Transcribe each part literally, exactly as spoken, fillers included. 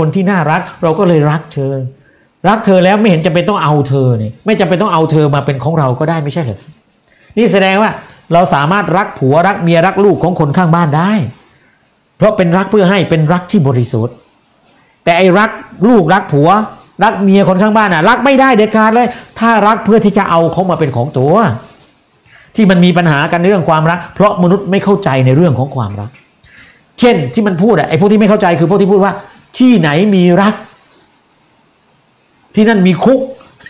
คนที่น่ารักเราก็เลยรักเธอรักเธอแล้วไม่เห็นจำเป็นต้องเอาเธอเนี่ยไม่จำเป็นต้องเอาเธอมาเป็นของเราก็ได้ไม่ใช่เหรอนี่แสดงว่าเราสามารถรักผัวรักเมียรักลูกของคนข้างบ้านได้เพราะเป็นรักเพื่อให้เป็นรักที่บริสุทธิ์แต่ไอ้รักลูกรักผัวรักเมียคนข้างบ้านน่ะรักไม่ได้เด็ดขาดเลยถ้ารักเพื่อที่จะเอาเขามาเป็นของตัวที่มันมีปัญหากันในเรื่องความรักเพราะมนุษย์ไม่เข้าใจในเรื่องของความรักเช่นที่มันพูดอะไอ้พวกที่ไม่เข้าใจคือพวกที่พูดว่าที่ไหนมีรักที่นั่นมีคุก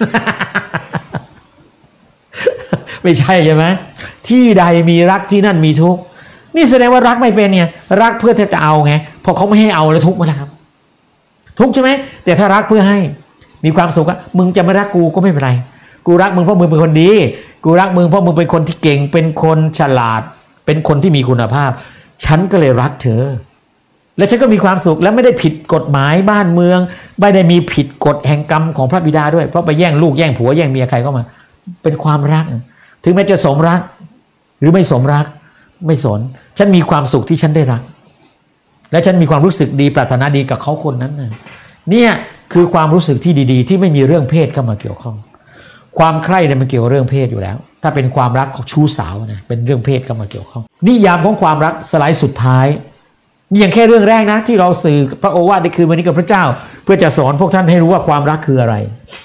ไม่ใช่ใช่ไหมที่ใดมีรักที่นั่นมีทุกข์นี่แสดงว่ารักไม่เป็นไงรักเพื่อจะเอาไงพอเขาไม่ให้เอาแล้วทุกข์มาแล้วครับทุกข์ใช่ไหมแต่ถ้ารักเพื่อให้มีความสุขอะมึงจะไม่รักกูก็ไม่เป็นไรกูรักมึงเพราะมึงเป็นคนดีกูรักมึงเพราะมึงเป็นคนที่เก่งเป็นคนฉลาดเป็นคนที่มีคุณภาพฉันก็เลยรักเธอและฉันก็มีความสุขและไม่ได้ผิดกฎหมายบ้านเมืองไม่ได้มีผิดกฎแห่งกรรมของพระบิดาด้วยเพราะไปแย่งลูกแย่งผัวแย่งเมียใครเข้ามาเป็นความรักถึงแม้จะสมรักหรือไม่สมรักไม่สนฉันมีความสุขที่ฉันได้รักและฉันมีความรู้สึกดีปรารถนาดีกับเขาคนนั้นน่ะเนี่ยคือความรู้สึกที่ดีๆที่ไม่มีเรื่องเพศเข้ามาเกี่ยวข้องความใคร่เนี่ยมันเกี่ยวกับเรื่องเพศอยู่แล้วถ้าเป็นความรักของชู้สาวนะเป็นเรื่องเพศเข้ามาเกี่ยวข้องนิยามของความรักสไลด์สุดท้ายนี่ยังแค่เรื่องแรกนะที่เราสื่อพระโอวาทในคืนวันนี้กับพระเจ้าเพื่อจะสอนพวกท่านให้รู้ว่าความรักคืออะไร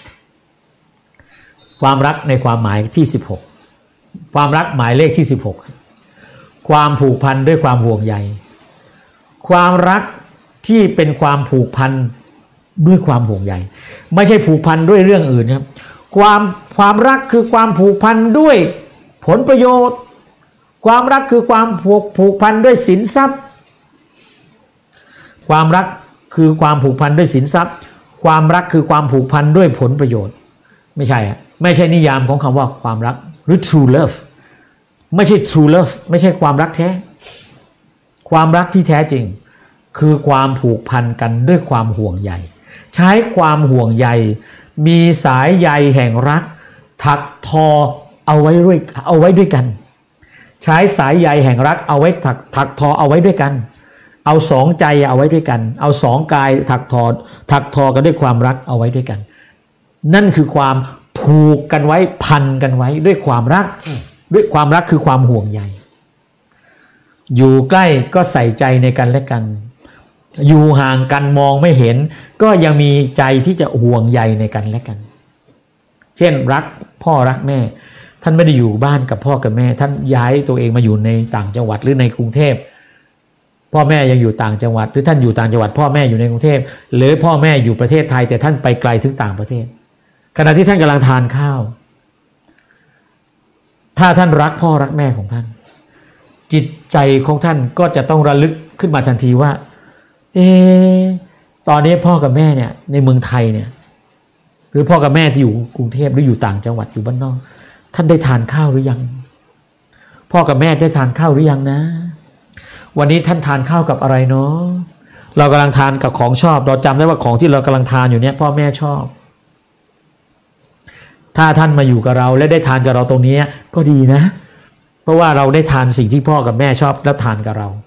ความรักในความหมายที่สิบหกความรักหมายเลขที่สิบหกความผูกพันด้วยความห่วงใยความรักที่เป็นความผูกพันด้วยความห่วงใยไม่ใช่ผูกพันด้วยเรื่องอื่นครับความความรักคือความผูกพันด้วยผลประโยชน์ความรักคือความผูกผูกพันด้วยสินทรัพย์ความรักคือความผูกพันด้วยสินทรัพย์ความรักคือความผูกพันด้วยผลประโยชน์ไม่ใช่อะไม่ใช่นิยามของคำว่าความรักหรือ true love ไม่ใช่ true love ไม่ใช่ความรักแท้ความรักที่แท้จริงคือความผูกพันกันด้วยความห่วงใยใช้ความห่วงใยมีสายใยแห่งรักถักทอเอาไว้ด้วยเอาไว้ด้วยกันใช้สายใยแห่งรักเอาไว้ถักถักทอเอาไว้ด้วยกันเอาสองใจเอาไว้ด้วยกันเอาสองกายถักทอถักทอกันด้วยความรักเอาไว้ด้วยกันนั่นคือความผูกกันไว้พันกันไว้ด้วยความรักด้วยความรักคือความห่วงใยอยู่ใกล้ก็ใส่ใจในกันและกันอยู่ห่างกันมองไม่เห็นก็ยังมีใจที่จะห่วงใยในกันและกันเช่นรักพ่อรักแม่ท่านไม่ได้อยู่บ้านกับพ่อกับแม่ท่านย้ายตัวเองมาอยู่ในต่างจังหวัดหรือในกรุงเทพพ่อแม่ยังอยู่ต่างจังหวัดหรือท่านอยู่ต่างจังหวัดพ่อแม่อยู่ในกรุงเทพหรือพ่อแม่อยู่ประเทศไทยแต่ท่านไปไกลถึงต่างประเทศขณะที่ท่านกำลังทานข้าวถ้าท่านรักพ่อรักแม่ของท่านจิตใจของท่านก็จะต้องระลึกขึ้นมาทันทีว่าเออตอนนี้พ่อกับแม่เนี่ยในเมืองไทยเนี่ยหรือพ่อกับแม่ที่อยู่กรุงเทพหรืออยู่ต่างจังหวัดอยู่บ้านนอกท่านได้ทานข้าวหรือยังพ่อกับแม่ได้ทานข้าวหรือยังนะวันนี้ท่านทานข้าวกับอะไรเนาะเรากำลังทานกับของชอบเราจำได้ว่าของที่เรากำลังทานอยู่เนี่ยพ่อแม่ชอบถ้าท่านมาอยู่กับเราและได้ทานกับเราตรงนี้ก็ดีนะเพราะว่าเราได้ทานสิ่งที่พ่อกับแม่ชอบแล้วทานกับเรา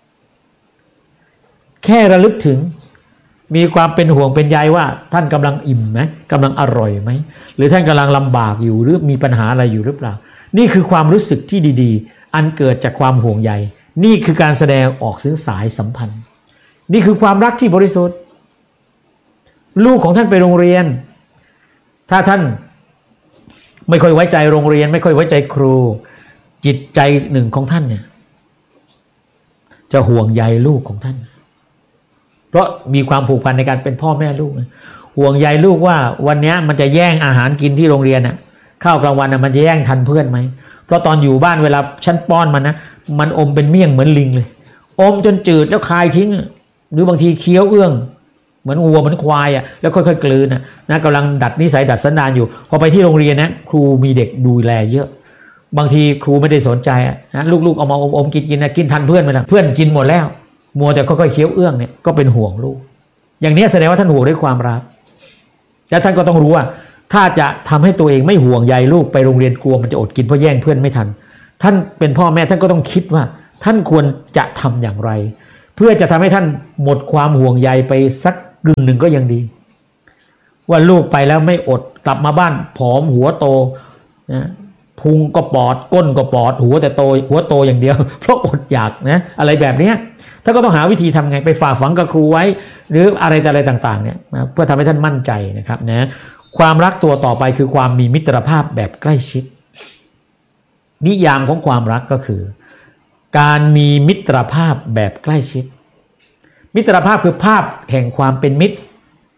แค่ระลึกถึงมีความเป็นห่วงเป็นใยว่าท่านกำลังอิ่มไหมกำลังอร่อยไหมหรือท่านกำลังลำบากอยู่หรือมีปัญหาอะไรอยู่หรือเปล่านี่คือความรู้สึกที่ดีๆอันเกิดจากความห่วงใยนี่คือการแสดงออกถึงสายสัมพันธ์นี่คือความรักที่บริสุทธิ์ลูกของท่านไปโรงเรียนถ้าท่านไม่ค่อยไว้ใจโรงเรียนไม่ค่อยไว้ใจครูจิตใจหนึ่งของท่านเนี่ยจะห่วงใยลูกของท่านเพราะมีความผูกพันในการเป็นพ่อแม่ลูกห่วงใยลูกว่าวันนี้มันจะแย่งอาหารกินที่โรงเรียนน่ะข้าวกลางวันน่ะมันจะแย่งทันเพื่อนไหมเพราะตอนอยู่บ้านเวลาฉันป้อนมันนะมันอมเป็นเมี่ยงเหมือนลิงเลยอมจนจืดแล้วคายทิ้งหรือบางทีเคี้ยวเอื้องเหมือนวัวเหมือนควายอ่ะแล้วค่อยๆกลืนนะนะกำลังดัดนิสัยดัดสันดานอยู่พอไปที่โรงเรียนนะครูมีเด็กดูแลเยอะบางทีครูไม่ได้สนใจนะลูกๆเอามาอมๆกินๆนะกินทันเพื่อนไปแล้วเพื่อนกินหมดแล้วมัวแต่ค่อยๆเคี้ยวเอื้องเนี่ยก็เป็นห่วงลูกอย่างนี้แสดงว่าท่านห่วงด้วยความรักและท่านก็ต้องรู้ว่าถ้าจะทำให้ตัวเองไม่ห่วงใยลูกไปโรงเรียนกลัวมันจะอดกินเพราะแย่งเพื่อนไม่ทันท่านเป็นพ่อแม่ท่านก็ต้องคิดว่าท่านควรจะทำอย่างไรเพื่อจะทำให้ท่านหมดความห่วงใยไปสักกึ่งหนึ่งก็ยังดีว่าลูกไปแล้วไม่อดกลับมาบ้านผอมหัวโตนะพุงก็ปอดก้นก็ปอดหัวแต่โตหัวโตอย่างเดียวเพราะอดอยากนะอะไรแบบนี้ถ้าก็ต้องหาวิธีทำไงไปฝากฝังกับครูไว้หรืออะไรแต่อะไรต่างๆเนี่ยเพื่อทำให้ท่านมั่นใจนะครับนะความรักตัวต่อไปคือความมีมิตรภาพแบบใกล้ชิดนิยามของความรักก็คือการมีมิตรภาพแบบใกล้ชิดมิตรภาพคือภาพแห่งความเป็นมิตร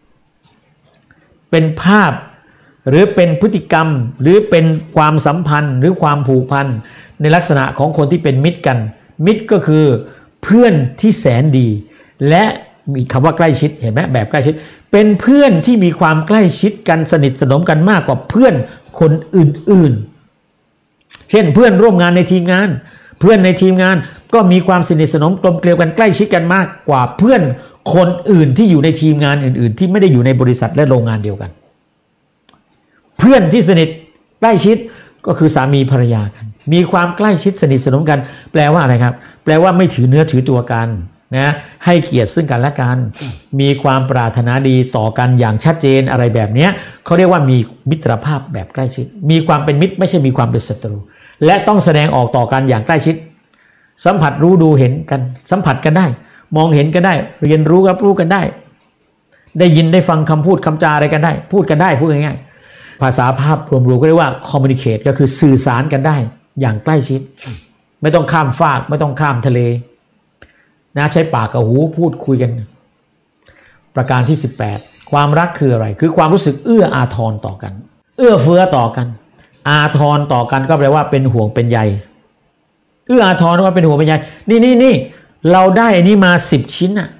เป็นภาพหรือเป็นพฤติกรรมหรือเป็นความสัมพันธ์หรือความผูกพันในลักษณะของคนที่เป็นมิตรกันมิตรก็คือเพื่อนที่แสนดีและมีคำว่าใกล้ชิดเห็นไหมแบบใกล้ชิดเป็นเพื่อนที่มีความใกล้ชิดกันสนิทสนมกันมากกว่าเพื่อนคนอื่นๆเช่นเพื่อนร่วมงานในทีมงานเพื่อนในทีมงานก็มีความสนิทสนมกลมเกลียวกันใกล้ชิดกันมากกว่าเพื่อนคนอื่นที่อยู่ในทีมงานอื่นๆที่ไม่ได้อยู่ในบริษัทและโรงงานเดียวกันเพื่อนที่สนิทใกล้ชิดก็คือสามีภรรยากันมีความใกล้ชิดสนิทสนมกันแปลว่าอะไรครับแปลว่าไม่ถือเนื้อถือตัวกันนะให้เกียรติซึ่งกันและกันมีความปรารถนาดีต่อกันอย่างชัดเจนอะไรแบบนี้เขาเรียกว่ามีมิตรภาพแบบใกล้ชิดมีความเป็นมิตรไม่ใช่มีความเป็นศัตรูและต้องแสดงออกต่อกันอย่างใกล้ชิดสัมผัสรู้ดูเห็นกันสัมผัสกันได้มองเห็นกันได้เรียนรู้รับรู้กันได้ได้ยินได้ฟังคำพูดคำจาอะไรกันได้พูดกันได้พูดง่ายๆภาษาภาพรวมๆก็เรียกว่า communicate ก็คือสื่อสารกันได้อย่างใกล้ชิดไม่ต้องข้ามฟากไม่ต้องข้ามทะเลนะใช้ปากกับหูพูดคุยกันประการที่สิบแปดความรักคืออะไรคือความรู้สึกเอื้ออาทรต่อกันเอื้อเฟื้อต่อกันอาทรต่อกันก็แปลว่าเป็นห่วงเป็นใยเอื้ออาทรว่าเป็นห่วงเป็นใยนี่นี่นี่เราได้อันนี้มาสิบชิ้นอ่ะ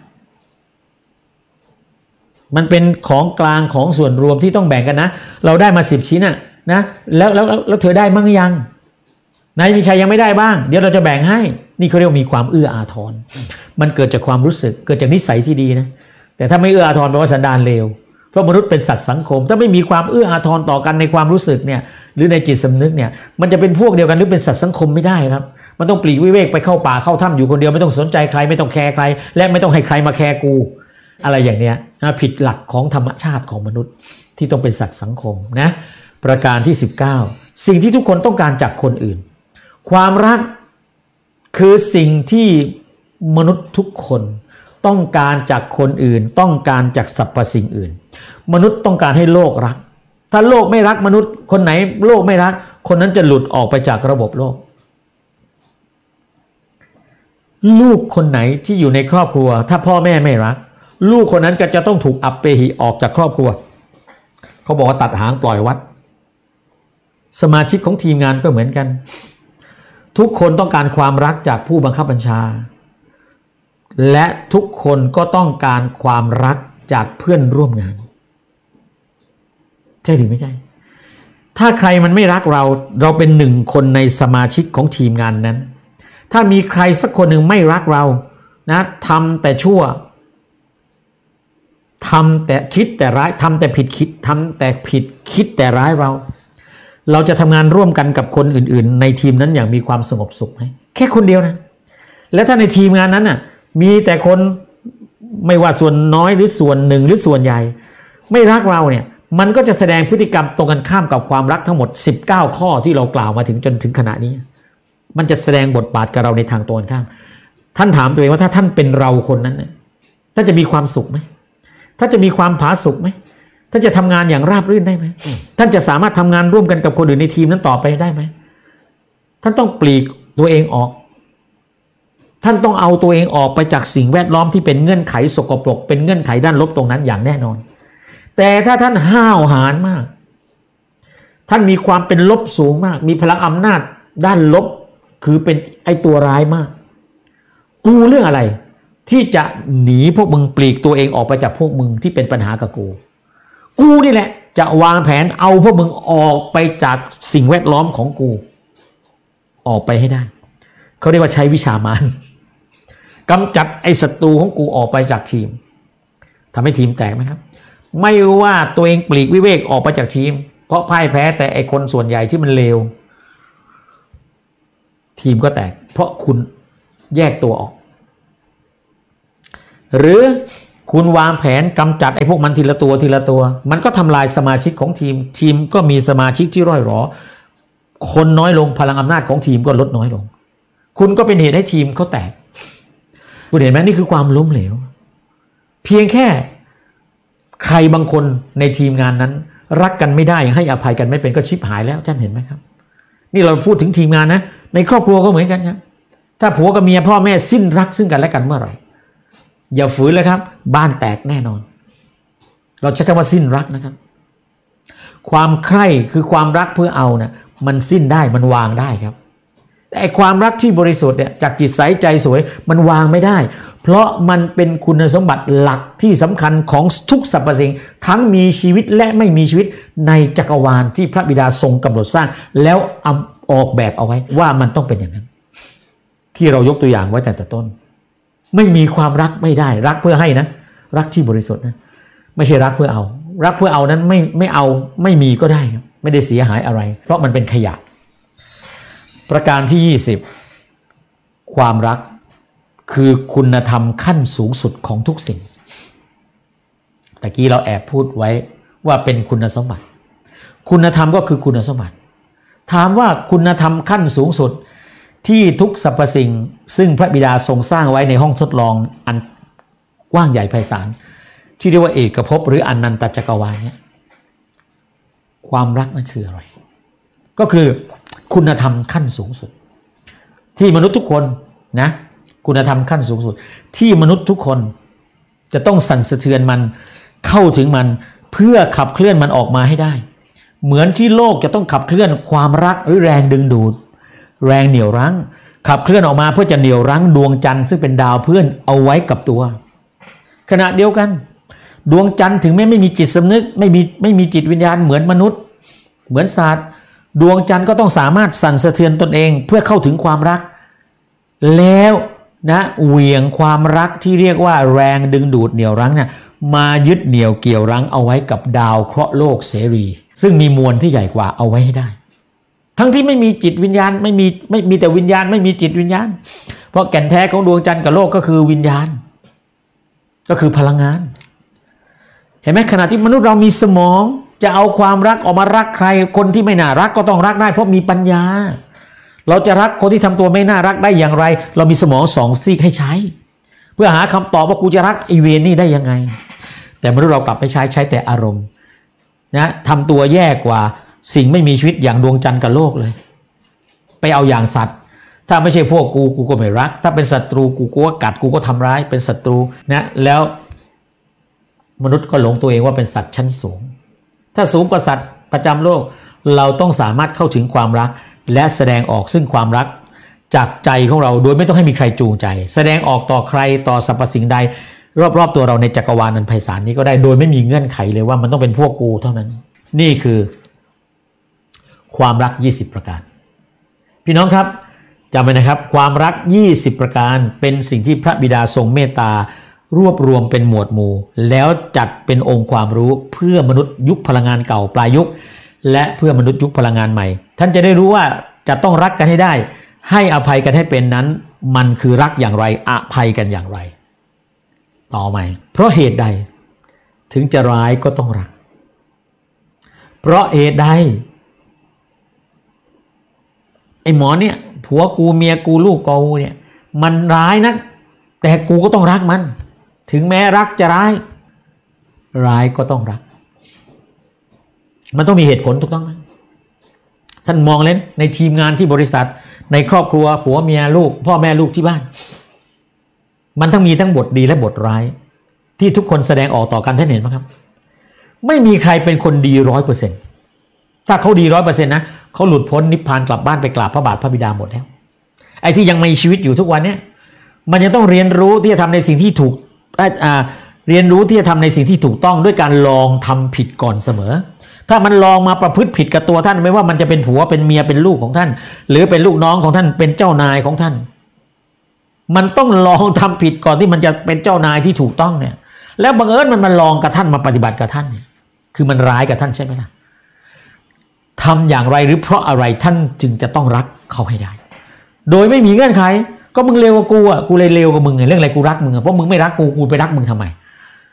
มันเป็นของกลางของส่วนรวมที่ต้องแบ่งกันนะเราได้มาสิบชิ้นอ่ะนะแล้วแล้วแล้วเธอได้มั้งยังไหนมีใครยังไม่ได้บ้างเดี๋ยวเราจะแบ่งให้นี่เขาเรียกมีความเอื้ออาทรมันเกิดจากความรู้สึกเกิดจากนิสัยที่ดีนะแต่ถ้าไม่เอื้ออาทรแปลว่าสันดานเลวเพราะมนุษย์เป็นสัตว์สังคมถ้าไม่มีความเอื้ออาทรต่อกันในความรู้สึกเนี่ยหรือในจิตสำนึกเนี่ยมันจะเป็นพวกเดียวกันหรือเป็นสัตว์สังคมไม่ได้ครับมันต้องปลีกวิเวกไปเข้าป่าเข้าถ้ำอยู่คนเดียวไม่ต้องสนใจใครไม่ต้องแคร์ใครและไม่ต้องให้ใครมาแคร์กูอะไรอย่างเนี้ยนะผิดหลักของธรรมชาติของมนุษย์ที่ต้องเป็นสัตว์สังคมนะประการที่สิบเก้าสิ่งที่ทุกคนต้องการจากคนอื่นความรักคือสิ่งที่มนุษย์ทุกคนต้องการจากคนอื่นต้องการจากสรรพสิ่งอื่นมนุษย์ต้องการให้โลกรักถ้าโลกไม่รักมนุษย์คนไหนโลกไม่รักคนนั้นจะหลุดออกไปจากระบบโลกลูกคนไหนที่อยู่ในครอบครัวถ้าพ่อแม่ไม่รักลูกคนนั้นก็จะต้องถูกอัปเปหิออกจากครอบครัวเขาบอกว่าตัดหางปล่อยวัดสมาชิกของทีมงานก็เหมือนกันทุกคนต้องการความรักจากผู้บังคับบัญชาและทุกคนก็ต้องการความรักจากเพื่อนร่วมงานใช่หรือไม่ใช่ถ้าใครมันไม่รักเราเราเป็นหนึ่งคนในสมาชิกของทีมงานนั้นถ้ามีใครสักคนหนึ่งไม่รักเรานะทำแต่ชั่วทำแต่คิดแต่ร้ายทำแต่ผิดคิดทำแต่ผิดคิดแต่ร้ายเราเราจะทำงานร่วมกันกับคนอื่นๆในทีมนั้นอย่างมีความสงบสุขไหมแค่คนเดียวนะและถ้าในทีมงานนั้นน่ะมีแต่คนไม่ว่าส่วนน้อยหรือส่วนหนึ่งหรือส่วนใหญ่ไม่รักเราเนี่ยมันก็จะแสดงพฤติกรรมตรงกันข้ามกับความรักทั้งหมดสิบเก้าข้อที่เรากล่าวมาถึงจนถึงขณะนี้มันจะแสดงบทบาทกับเราในทางตรงกันข้ามท่านถามตัวเองว่าถ้าท่านเป็นเราคนนั้นเนี่ยท่านจะมีความสุขไหมท่านจะมีความผาสุกไหมท่านจะทำงานอย่างราบรื่นได้ไหมท่านจะสามารถทำงานร่วมกันกับคนอื่นในทีมนั้นต่อไปได้ไหมท่านต้องปลีกตัวเองออกท่านต้องเอาตัวเองออกไปจากสิ่งแวดล้อมที่เป็นเงื่อนไขสกปรกเป็นเงื่อนไขด้านลบตรงนั้นอย่างแน่นอนแต่ถ้าท่านห้าวหาญมากท่านมีความเป็นลบสูงมากมีพลังอำนาจด้านลบคือเป็นไอตัวร้ายมากกูเรื่องอะไรที่จะหนีพวกมึงปลีกตัวเองออกไปจากพวกมึงที่เป็นปัญหากับกูกูนี่แหละจะวางแผนเอาพวกมึงออกไปจากสิ่งแวดล้อมของกูออกไปให้ได้เขาเรียกว่าใช้วิชามารกำจัดไอ้ศัตรูของกูออกไปจากทีมทำให้ทีมแตกไหมครับไม่ว่าตัวเองปลีกวิเวกออกไปจากทีมเพราะพ่ายแพ้แต่ไอ้คนส่วนใหญ่ที่มันเลวทีมก็แตกเพราะคุณแยกตัวออกหรือคุณวางแผนกำจัดไอ้พวกมันทีละตัวทีละตัวมันก็ทำลายสมาชิกของทีมทีมก็มีสมาชิกที่ร่อยหรอคนน้อยลงพลังอำนาจของทีมก็ลดน้อยลงคุณก็เป็นเหตุให้ทีมเขาแตกคุณเห็นไหมนี่คือความล้มเหลวเพียงแค่ใครบางคนในทีมงานนั้นรักกันไม่ได้ให้อภัยกันไม่เป็นก็ชิบหายแล้วท่านเห็นไหมครับนี่เราพูดถึงทีมงานนะในครอบครัวก็เหมือนกันครับถ้าผัวกับเมียพ่อแม่สิ้นรักซึ่งกันและกันเมื่อไหร่อย่าฝืนเลยครับบ้านแตกแน่นอนเราใช้คำว่าสิ้นรักนะครับความใคร่คือความรักเพื่อเอาเนี่ยมันสิ้นได้มันวางได้ครับแต่ไอ้ความรักที่บริสุทธิ์เนี่ยจากจิตใสใจสวยมันวางไม่ได้เพราะมันเป็นคุณสมบัติหลักที่สำคัญของทุกสรรพสิ่งทั้งมีชีวิตและไม่มีชีวิตในจักรวาลที่พระบิดาทรงกำหนดสร้างแล้วออกแบบเอาไว้ว่ามันต้องเป็นอย่างนั้นที่เรายกตัวอย่างไว้แต่ต้นไม่มีความรักไม่ได้รักเพื่อให้นะรักที่บริสุทธิ์นะไม่ใช่รักเพื่อเอารักเพื่อเอานั้นไม่ไม่เอาไม่มีก็ได้ครับไม่ได้เสียหายอะไรเพราะมันเป็นขยะประการที่ยี่สิบความรักคือคุณธรรมขั้นสูงสุดของทุกสิ่งตะกี้เราแอบพูดไว้ว่าเป็นคุณสมบัติคุณธรรมก็คือคุณสมบัติถามว่าคุณธรรมขั้นสูงสุดที่ทุกสรรพสิ่งซึ่งพระบิดาทรงสร้างไว้ในห้องทดลองอันกว้างใหญ่ไพศาลที่เรียกว่าเอกภพหรืออนันตจักรวาลเนี่ยความรักนั่นคืออะไรก็คือคุณธรรมขั้นสูงสุดที่มนุษย์ทุกคนนะคุณธรรมขั้นสูงสุดที่มนุษย์ทุกคนจะต้องสั่นสะเทือนมันเข้าถึงมันเพื่อขับเคลื่อนมันออกมาให้ได้เหมือนที่โลกจะต้องขับเคลื่อนความรักหรือแรงดึงดูดแรงเหนี่ยวรั้งขับเคลื่อนออกมาเพื่อจะเหนี่ยวรั้งดวงจันทร์ซึ่งเป็นดาวเพื่อนเอาไว้กับตัวขณะเดียวกันดวงจันทร์ถึงแม้ไม่มีจิตสำนึกไม่มีไม่มีจิตวิญญาณเหมือนมนุษย์เหมือนสัตว์ดวงจันทร์ก็ต้องสามารถสั่นสะเทือนตนเองเพื่อเข้าถึงความรักแล้วนะเหวี่ยงความรักที่เรียกว่าแรงดึงดูดเหนี่ยวรั้งเนี่ยมายึดเหนี่ยวเกี่ยวรั้งเอาไว้กับดาวเคราะห์โลกเสรีซึ่งมีมวลที่ใหญ่กว่าเอาไว้ให้ได้ทั้งที่ไม่มีจิตวิญญาณไม่มีไม่มีแต่วิญญาณไม่มีจิตวิญญาณเพราะแก่นแท้ของดวงจันทร์กับโลกก็คือวิญญาณก็คือพลังงานเห็นไหมขณะที่มนุษย์เรามีสมองจะเอาความรักออกมารักใครคนที่ไม่น่ารักก็ต้องรักได้เพราะมีปัญญาเราจะรักคนที่ทำตัวไม่น่ารักได้อย่างไรเรามีสมองสองซีกให้ใช้เพื่อหาคำตอบว่ากูจะรักไอเวรนี่ได้ยังไงแต่มนุษย์เรากลับไปใช้ใช้แต่อารมณ์นะทำตัวแย่กว่าสิ่งไม่มีชีวิตอย่างดวงจันทร์กับโลกเลยไปเอาอย่างสัตว์ถ้าไม่ใช่พวกกูกูก็ไม่รักถ้าเป็นศัตรูกูก็กัดกูก็ทำร้ายเป็นศัตรูนะแล้วมนุษย์ก็หลงตัวเองว่าเป็นสัตว์ชั้นสูงถ้าสูงกว่าสัตว์ประจำโลกเราต้องสามารถเข้าถึงความรักและแสดงออกซึ่งความรักจากใจของเราโดยไม่ต้องให้มีใครจูงใจแสดงออกต่อใครต่อสรรพสิ่งใดรอบๆตัวเราในจักรวาลอันไพศาลนี้ก็ได้โดยไม่มีเงื่อนไขเลยว่ามันต้องเป็นพวกกูเท่านั้นนี่คือความรักยี่สิบประการพี่น้องครับจำไว้นะครับความรักยี่สิบประการเป็นสิ่งที่พระบิดาทรงเมตตารวบรวมเป็นหมวดหมู่แล้วจัดเป็นองค์ความรู้เพื่อมนุษย์ยุคพลังงานเก่าปลายยุคและเพื่อมนุษย์ยุคพลังงานใหม่ท่านจะได้รู้ว่าจะต้องรักกันให้ได้ให้อภัยกันให้เป็นนั้นมันคือรักอย่างไรอภัยกันอย่างไรต่อใหม่เพราะเหตุใดถึงจะร้ายก็ต้องรักเพราะเหตุใดไอ้หมอเนี่ยผัวกูเมียกูลูกกูเนี่ยมันร้ายนะแต่กูก็ต้องรักมันถึงแม้รักจะร้ายร้ายก็ต้องรักมันต้องมีเหตุผลถูกต้องไหมท่านมองเล่นในทีมงานที่บริษัทในครอบครัวผัวเมียลูกพ่อแม่ลูกที่บ้านมันทั้งมีทั้งบทดีและบทร้ายที่ทุกคนแสดงออกต่อกันท่านเห็นไหมครับไม่มีใครเป็นคนดีร้อยเปอร์เซ็นต์ถ้าเขาดีร้อยเปอร์เซ็นต์นะเขาหลุดพ้นนิพพานกลับบ้านไปกราบพระบาทพระบิดาหมดแล้วไอ้ที่ยังมีชีวิตอยู่ทุกวันเนี่ยมันยังต้องเรียนรู้ที่จะทำในสิ่งที่ถูกอ่าเรียนรู้ที่จะทำในสิ่งที่ถูกต้องด้วยการลองทำผิดก่อนเสมอถ้ามันลองมาประพฤติผิดกับตัวท่านไม่ว่ามันจะเป็นผัวเป็นเมียเป็นลูกของท่านหรือเป็นลูกน้องของท่านเป็นเจ้านายของท่านมันต้องลองทำผิดก่อนที่มันจะเป็นเจ้านายที่ถูกต้องเนี่ยแล้วบังเอิญมันมาลองกับท่านมาปฏิบัติกับท่านเนี่ยคือมันร้ายกับท่านใช่ไหมล่ะทำอย่างไรหรือเพราะอะไรท่านจึงจะต้องรักเขาให้ได้โดยไม่มีเงื่อนไขก็มึงเลวกว่ากูอ่ะกูเลยเลวกว่ามึงไงเรื่องอะไรกูรักมึงอ่ะเพราะมึงไม่รักกูกูไปรักมึงทำไม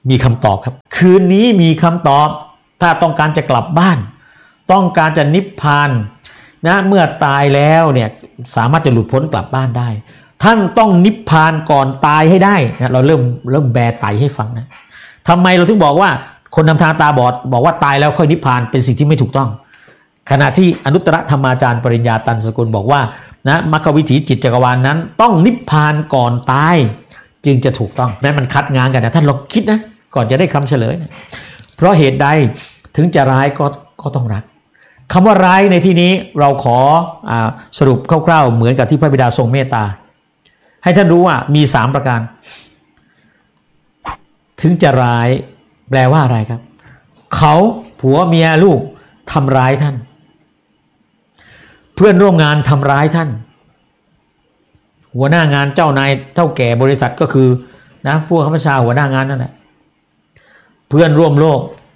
มีคำตอบครับคืนนี้มีคำตอบถ้าต้องการจะกลับบ้านต้องการจะนิพพานนะเมื่อตายแล้วเนี่ยสามารถจะหลุดพ้นกลับบ้านได้ท่านต้องนิพพานก่อนตายให้ได้นะเราเริ่มเริ่มแบไตให้ฟังนะทำไมเราถึงบอกว่าคนนำทางตาบอดบอกว่าตายแล้วค่อยนิพพานเป็นสิ่งที่ไม่ถูกต้องขณะที่อนุตตรธรรมาจารย์ปริญญาตันสกุลบอกว่านะมรรควิถีจิตจักรวาล น, นั้นต้องนิพพานก่อนตายจึงจะถูกต้องแม้มันคัดง้างกันนะท่านลองคิดนะก่อนจะได้คำเฉลยนะเพราะเหตุใดถึงจะร้ายก็ก็ต้องรักคำว่าร้ายในที่นี้เราขออ่าสรุปคร่าวๆเหมือนกับที่พระบิดาทรงเมตตาให้ท่านรู้ว่ามีสามประการถึงจะร้ายแปลว่าอะไรครับเขาผัวเมียลูกทำร้ายท่านเพื่อนร่วมงานทำร้ายท่านหัวหน้างานเจ้านายเท่าแก่บริษัทก็คือนะผู้บังคับบัญชาหัวหน้างานนั่นแหละเพื่อนร่วมโลก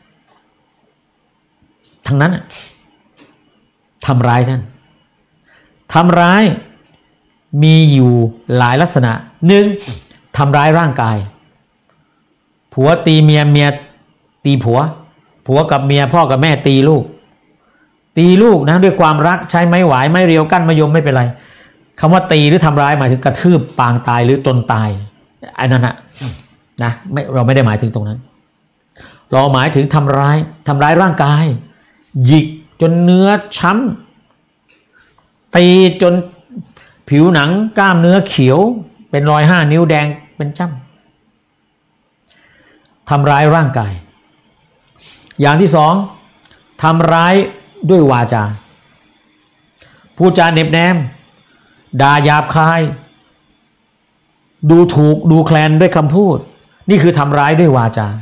ทั้งนั้นทำร้ายท่านทำร้ายมีอยู่หลายลักษณะหนึ่งทำร้ายร่างกายผัวตีเมียเมียตีผัวผัวกับเมียพ่อกับแม่ตีลูกตีลูกนะด้วยความรักใช้ไม้หวายไม้เรียวกั้นมะยมไม่เป็นไรคำว่าตีหรือทำร้ายหมายถึงกระทืบปางตายหรือจนตายอันนั้นนะนะไม่เราไม่ได้หมายถึงตรงนั้นเราหมายถึงทำร้ายทำร้ายร่างกายหยิกจนเนื้อช้ำตีจนผิวหนังกล้ามเนื้อเขียวเป็นรอยห้านิ้วแดงเป็นจ้ำทำร้ายร่างกายอย่างที่สองทำร้ายด้วยวาจาพูดจาเน็บแนมด่าหยาบคายดูถูกดูแคลนด้วยคำพูดนี่คือทำร้ายด้วยวาจา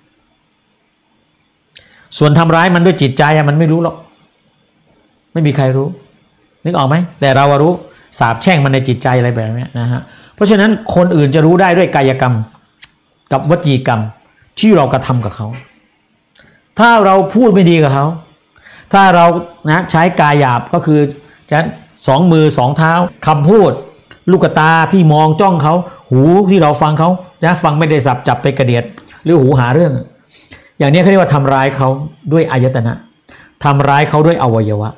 ส่วนทำร้ายมันด้วยจิตใจมันไม่รู้หรอกไม่มีใครรู้นึกออกไหมแต่เรารู้สาปแช่งมันในจิตใจอะไรแบบนี้นะฮะเพราะฉะนั้นคนอื่นจะรู้ได้ด้วยกายกรรมกับวจีกรรมที่เรากระทำกับเขาถ้าเราพูดไม่ดีกับเขาถ้าเรานะใช้กายหยาบก็คือจะสองมือสองเท้าคำพูดลูกตาที่มองจ้องเขาหูที่เราฟังเขานะฟังไม่ได้สับจับไปกระเดียดหรือหูหาเรื่องอย่างนี้เขาเรียกว่าทำร้ายเขาด้วยอายตนะทำร้ายเขาด้วยอวัยวะ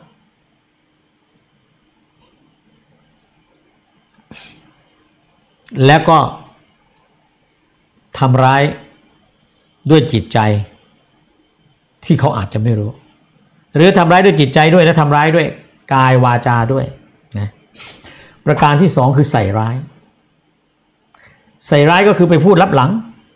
แล้วก็ทำร้ายด้วยจิตใจที่เขาอาจจะไม่รู้หรือทำร้ายด้วยจิตใจด้วยและทำร้ายด้วยกายวาจาด้วยนะประการที่สองคือใส่ร้ายใส่ร้ายก็คือไปพูดลับหลัง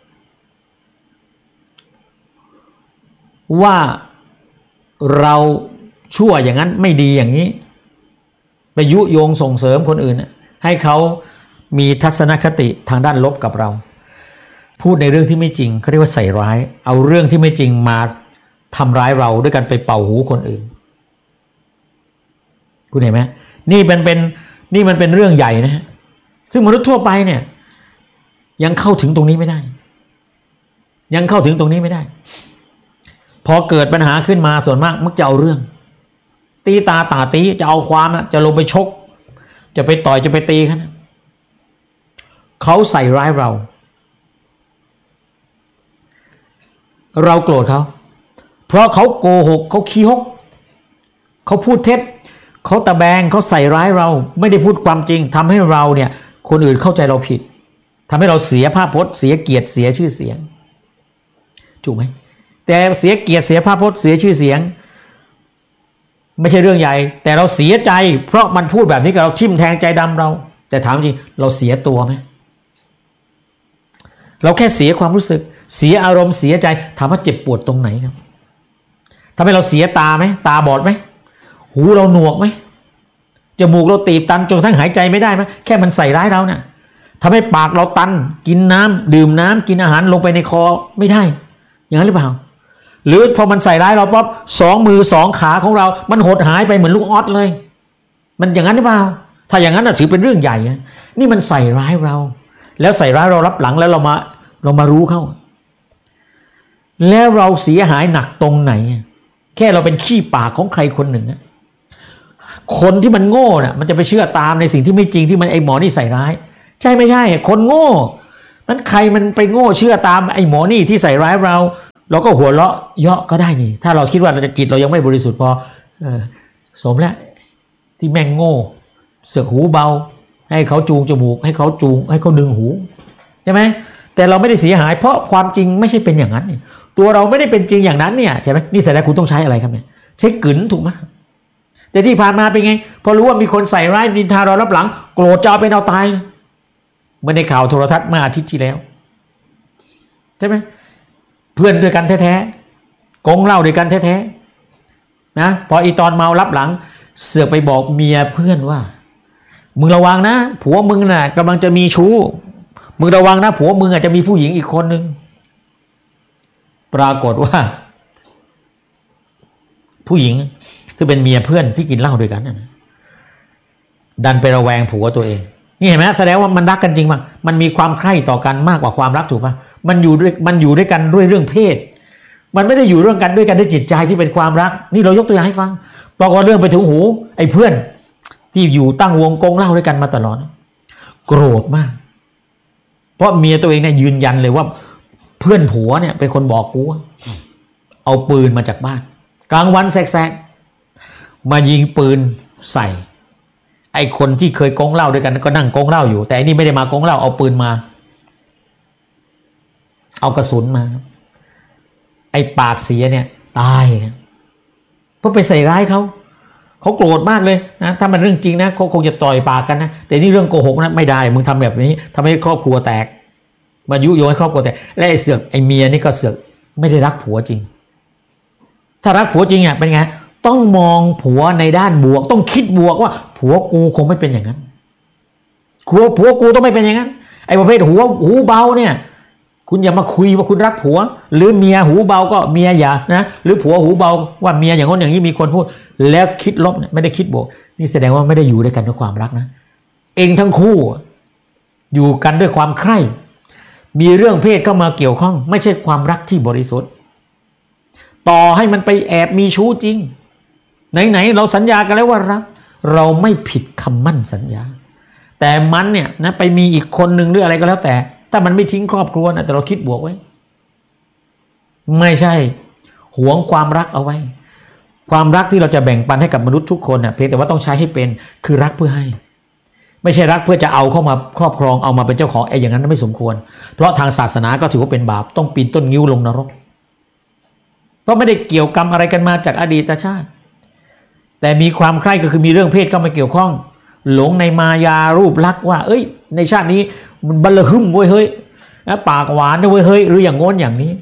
ว่าเราชั่วอย่างนั้นไม่ดีอย่างนี้ไปยุโยงส่งเสริมคนอื่นให้เขามีทัศนคติทางด้านลบกับเราพูดในเรื่องที่ไม่จริงเขาเรียกว่าใส่ร้ายเอาเรื่องที่ไม่จริงมาทำร้ายเราด้วยการไปเป่าหูคนอื่นคุณเห็นไหมนี่เป็นเป็นนี่มันเป็นเรื่องใหญ่นะฮะซึ่งมนุษย์ทั่วไปเนี่ยยังเข้าถึงตรงนี้ไม่ได้ยังเข้าถึงตรงนี้ไม่ได้พอเกิดปัญหาขึ้นมาส่วนมากมักจะเอาเรื่องตีตาตาตีจะเอาความนะจะลงไปชกจะไปต่อยจะไปตีเขานะเขาใส่ร้ายเราเราโกรธเขาเพราะเขาโกหกเขาขี้ฮกเขาพูดเท็จเขาตะแบงเขาใส่ร้ายเราไม่ได้พูดความจริงทำให้เราเนี่ยคนอื่นเข้าใจเราผิดทำให้เราเสียภาพพจน์เสียเกียรติเสียชื่อเสียงถูกไหมแต่เสียเกียรติเสียภาพพจน์เสียชื่อเสียงไม่ใช่เรื่องใหญ่แต่เราเสียใจเพราะมันพูดแบบนี้กับเราทิ่มแทงใจดำเราแต่ถามจริงเราเสียตัวไหมเราแค่เสียความรู้สึกเสียอารมณ์เสียใจถามว่าเจ็บปวดตรงไหนครับทำให้เราเสียตาไหมตาบอดไหมหูเราหนวกไหมจมูกเราตีบตันจนทั้งหายใจไม่ได้ไหมแค่มันใส่ร้ายเราเนี่ยทำให้ปากเราตันกินน้ำดื่มน้ำกินอาหารลงไปในคอไม่ได้อย่างนั้นหรือเปล่าหรือพอมันใส่ร้ายเราปั๊บสองมือสองขาของเรามันหดหายไปเหมือนลูกออสเลยมันอย่างนั้นหรือเปล่าถ้าอย่างนั้นถือเป็นเรื่องใหญ่นี่มันใส่ร้ายเราแล้วใส่ร้ายเรารับหลังแล้วเรามาเรามารู้เข้าแล้วเราเสียหายหนักตรงไหนแค่เราเป็นขี้ปากของใครคนหนึ่งคนที่มันโง่น่ะมันจะไปเชื่อตามในสิ่งที่ไม่จริงที่มันไอหมอนี่ใส่ร้ายใช่ไม่ใช่คนโง่นั้นใครมันไปโง่เชื่อตามไอ้หมอนี่ที่ใส่ร้ายเราเราก็หัวเราะเยาะก็ได้นี่ถ้าเราคิดว่าเราจะจิตเรายังไม่บริสุทธิ์พอเออสมแล้วที่แม่งโง่เสือกหูเบาให้เขาจูงจมูกให้เขาจูงให้เขาดึงหูใช่ไหมแต่เราไม่ได้เสียหายเพราะความจริงไม่ใช่เป็นอย่างนั้นนี่ตัวเราไม่ได้เป็นจริงอย่างนั้นเนี่ยใช่ไหมนี่แสดงคุณต้องใช้อะไรครับเนี่ยใช้กึ๋นถูกไหมแต่ที่ผ่านมาเป็นไงพอรู้ว่ามีคนใส่ร้ายนินทาเรารับหลังโกรธจะเอาเป็นเอาตายเมื่อในข่าวโทรทัศน์เมื่ออาทิตย์ที่แล้วใช่ไหมเพื่อนด้วยกันแท้ๆกงเหล้าด้วยกันแท้ๆนะพออีตอนเมารับหลังเสือกไปบอกเมียเพื่อนว่ามึงระวังนะผัวมึงน่ะกำลังจะมีชู้มึงระวังนะผัวมึงอาจจะมีผู้หญิงอีกคนนึงปรากฏว่าผู้หญิงที่เป็นเมียเพื่อนที่กินเหล้าด้วยกันนะดันไประแวงผัวตัวเองนี่เห็นไหมแสดงว่ามันรักกันจริงป่ะมันมีความใคร่ต่อกันมากกว่าความรักถูกป่ะมันอยู่ด้วยมันอยู่ด้วยกันด้วยเรื่องเพศมันไม่ได้อยู่เรื่องกันด้วยกันด้วยจิตใจที่เป็นความรักนี่เรายกตัวอย่างให้ฟังบอกว่าเรื่องไปถึงหูไอ้เพื่อนที่อยู่ตั้งวงกงเหล้าด้วยกันมาตลอดโกรธมากเพราะเมียตัวเองเนี่ยยืนยันเลยว่าเพื่อนผัวเนี่ยเป็นคนบอกกูว่าเอาปืนมาจากบ้านกลางวันแสกๆมายิงปืนใส่ไอ้คนที่เคยกงเหล้าด้วยกันก็นั่งกงเหล้าอยู่แต่อันนี้ไม่ได้มากงเหล้าเอาปืนมาเอากระสุนมาไอ้ปากเสียเนี่ยตายเพราะไปใส่ร้ายเขาเขาโกรธมากเลยนะถ้ามันเรื่องจริงนะเขาคงจะต่อยปากกันนะแต่นี่เรื่องโกหกนะไม่ได้มึงทำแบบนี้ทำให้ครอบครัวแตกมายุโยงให้ครอบครัวแตกและไอ้เสือกไอ้เมียนี่ก็เสือกไม่ได้รักผัวจริงถ้ารักผัวจริงอ่ะเป็นไงต้องมองผัวในด้านบวกต้องคิดบวกว่าผัวกูคงไม่เป็นอย่างนั้นผัวผัวกูต้องไม่เป็นอย่างนั้นไอ้ประเภทหัวหูเบาเนี่ยคุณอย่ามาคุยว่าคุณรักผัวหรือเมียหูเบาก็เมียอย่านะหรือผัวหูเบาว่าเมียอย่างโน้นอย่างนี้มีคนพูดแล้วคิดลบเนี่ยไม่ได้คิดบวกนี่แสดงว่าไม่ได้อยู่ด้วยกันด้วยความรักนะเองทั้งคู่อยู่กันด้วยความใคร่มีเรื่องเพศเข้ามาเกี่ยวข้องไม่ใช่ความรักที่บริสุทธิ์ต่อให้มันไปแอบมีชู้จริงไหนๆเราสัญญากันแล้วว่ารักเราไม่ผิดคำมั่นสัญญาแต่มันเนี่ยนะไปมีอีกคนหนึ่งหรืออะไรก็แล้วแต่ถ้ามันไม่ทิ้งครอบครัวนะแต่เราคิดบวกไว้ไม่ใช่หวงความรักเอาไว้ความรักที่เราจะแบ่งปันให้กับมนุษย์ทุกคนน่ะเพียงแต่ว่าต้องใช้ให้เป็นคือรักเพื่อให้ไม่ใช่รักเพื่อจะเอาเข้ามาครอบครองเอามาเป็นเจ้าของไอ้อย่างนั้นไม่สมควรเพราะทางศาสนาก็ถือว่าเป็นบาปต้องปีนต้นงิ้วลงนรกเพราะไม่ได้เกี่ยวกรรมอะไรกันมาจากอดีตชาติแต่มีความใคร่ก็คือมีเรื่องเพศเข้ามาเกี่ยวข้องหลงในมายารูปลักษณ์ว่าเอ้ยในชาตินี้มันบัลละหึ่มเว้ยเฮ้ยนะปากหวานนะเว้ยเฮ้ยหรืออย่างโน้นอย่างนี้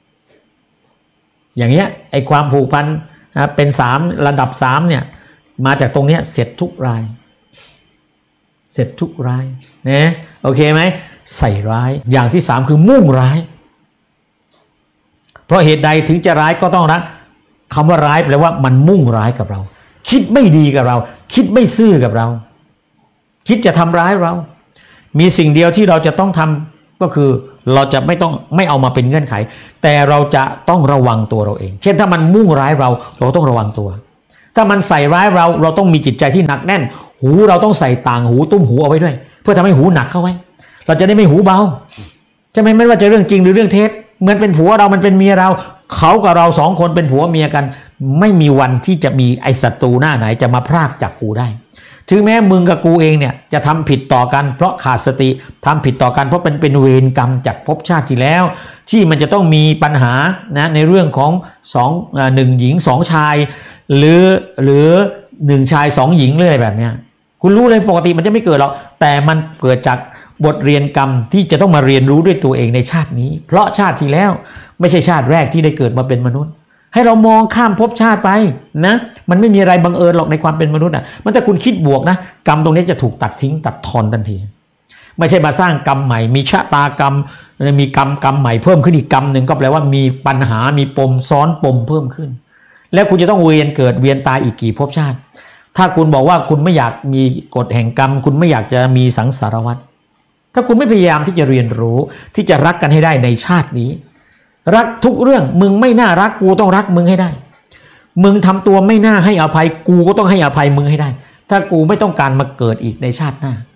อย่างเงี้ยไอ้ความผูกพันนะเป็นสามระดับสามเนี่ยมาจากตรงเนี้ยเสร็จทุกรายเสร็จทุกรายนะโอเคไหมใส่ร้ายอย่างที่สามคือมุ่งร้ายเพราะเหตุใดถึงจะร้ายก็ต้องรักคำว่าร้ายแปลว่ามันมุ่งร้ายกับเราคิดไม่ดีกับเราคิดไม่ซื่อกับเราคิดจะทำร้ายเรามีสิ่งเดียวที่เราจะต้องทำก็คือเราจะไม่ต้องไม่เอามาเป็นเงื่อนไขแต่เราจะต้องระวังตัวเราเองเช่นถ้ามันมุ่งร้ายเราเราต้องระวังตัวถ้ามันใส่ร้ายเราเราต้องมีจิตใจที่หนักแน่นหูเราต้องใส่ต่างหูตุ้มหูเอาไว้ด้วยเพื่อทำให้หูหนักเข้าไว้เราจะได้ไม่หูเบาจะไม่ไม่ว่าจะเรื่องจริงหรือเรื่องเท็จเหมือนเป็นผัวเรามันเป็นเมียเราเขากับเราสองคนเป็นผัวเมียกันไม่มีวันที่จะมีไอ้ศัตรูหน้าไหนจะมาพรากจากกูได้ถึงแม้มึงกับกูเองเนี่ยจะทำผิดต่อกันเพราะขาดสติทำผิดต่อกันเพราะเป็นเป็นเวรกรรมจากภพชาติที่แล้วที่มันจะต้องมีปัญหานะในเรื่องของสองหนึ่งหญิงสองชายหรือหรือหนึ่งชายสองหญิงหรืออะไรแบบเนี้ยคุณรู้เลยปกติมันจะไม่เกิดหรอกแต่มันเกิดจากบทเรียนกรรมที่จะต้องมาเรียนรู้ด้วยตัวเองในชาตินี้เพราะชาติที่แล้วไม่ใช่ชาติแรกที่ได้เกิดมาเป็นมนุษย์ให้เรามองข้ามภพชาติไปนะมันไม่มีอะไรบังเอิญหรอกในความเป็นมนุษย์อ่ะมันถ้าคุณคิดบวกนะกรรมตรงนี้จะถูกตัดทิ้งตัดทอนทันทีไม่ใช่มาสร้างกรรมใหม่มีชะตากรรมมีกรรมกรรมใหม่เพิ่มขึ้นอีกกรรมหนึ่งก็แปลว่ามีปัญหามีปมซ้อนปมเพิ่มขึ้นแล้วคุณจะต้องเวียนเกิดเวียนตายอีกกี่ภพชาติถ้าคุณบอกว่าคุณไม่อยากมีกฎแห่งกรรมคุณไม่อยากจะมีสังสารวัฏถ้าคุณไม่พยายามที่จะเรียนรู้ที่จะรักกันให้ได้ในชาตินี้รักทุกเรื่องมึงไม่น่ารักกูต้องรักมึงให้ได้มึงทำตัวไม่น่าให้อภัยกูก็ต้องให้อภัยมึงให้ได้ถ้ากูไม่ต้องการมาเกิดอีกในชาติหน้า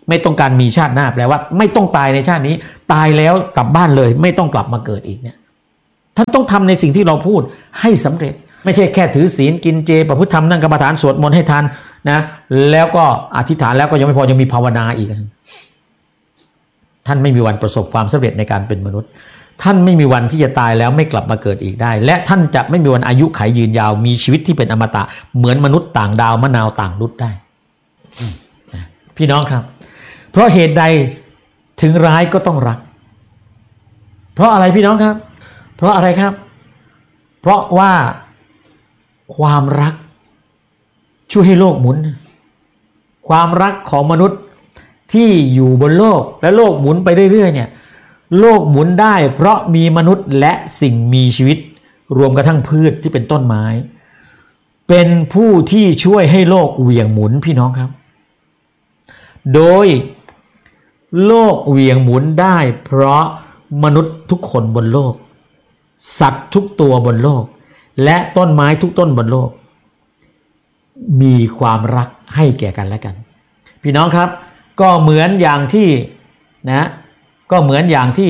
ไม่ต้องการมีชาติหน้าแปลว่าไม่ต้องตายในชาตินี้ตายแล้วกลับบ้านเลยไม่ต้องกลับมาเกิดอีกเนี่ยท่านต้องทำในสิ่งที่เราพูดให้สำเร็จไม่ใช่แค่ถือศีลกินเจประพฤติธรรมนั่งกรรมฐานสวดมนต์ให้ทานนะแล้วก็อธิษฐานแล้วก็ยังไม่พอยังมีภาวนาอีกท่านไม่มีวันประสบความสำเร็จในการเป็นมนุษย์ท่านไม่มีวันที่จะตายแล้วไม่กลับมาเกิดอีกได้และท่านจะไม่มีวันอายุขัยยืนยาวมีชีวิตที่เป็นอมตะเหมือนมนุษย์ต่างดาวมะนาวต่างรุดได้พี่น้องครับเพราะเหตุใดถึงร้ายก็ต้องรักเพราะอะไรพี่น้องครับเพราะอะไรครับเพราะว่าความรักช่วยให้โลกหมุนความรักของมนุษย์ที่อยู่บนโลกและโลกหมุนไปเรื่อยๆเนี่ยโลกหมุนได้เพราะมีมนุษย์และสิ่งมีชีวิตรวมกระทั่งพืชที่เป็นต้นไม้เป็นผู้ที่ช่วยให้โลกเหวี่ยงหมุนพี่น้องครับโดยโลกเหวี่ยงหมุนได้เพราะมนุษย์ทุกคนบนโลกสัตว์ทุกตัวบนโลกและต้นไม้ทุกต้นบนโลกมีความรักให้แก่กันและกันพี่น้องครับก็เหมือนอย่างที่นะก็เหมือนอย่างที่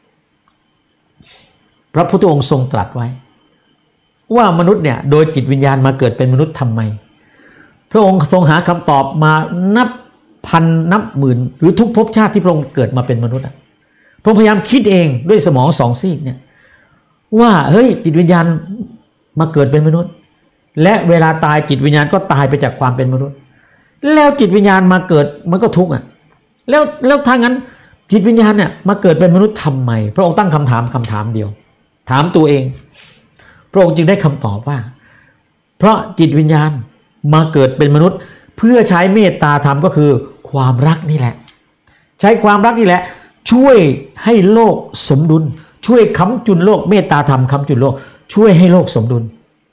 พระพุทธองค์ทรงตรัสไว้ว่ามนุษย์เนี่ยโดยจิตวิญญาณมาเกิดเป็นมนุษย์ทำไมพระองค์ทรงหาคำตอบมานับพันนับหมื่นหรือทุกภพชาติที่พระองค์เกิดมาเป็นมนุษย์อะพระองค์พยายามคิดเองด้วยสมองสองซีกเนี่ยว่าเฮ้ยจิตวิญญาณมาเกิดเป็นมนุษย์และเวลาตายจิตวิญญาณก็ตายไปจากความเป็นมนุษย์แล้วจิตวิญญาณมาเกิดมันก็ทุกข์อ่ะแล้วแล้วถ้างั้นจิตวิญญาณเนี่ยมาเกิดเป็นมนุษย์ทำไมพระองค์ตั้งคำถามคำถามเดียวถามตัวเองพระองค์จึงได้คำตอบว่าเพราะจิตวิญญาณมาเกิดเป็นมนุษย์เพื่อใช้เมตตาธรรมก็คือความรักนี่แหละใช้ความรักนี่แหละช่วยให้โลกสมดุลช่วยค้ำจุนโลกเมตตาธรรมค้ำจุนโลกช่วยให้โลกสมดุล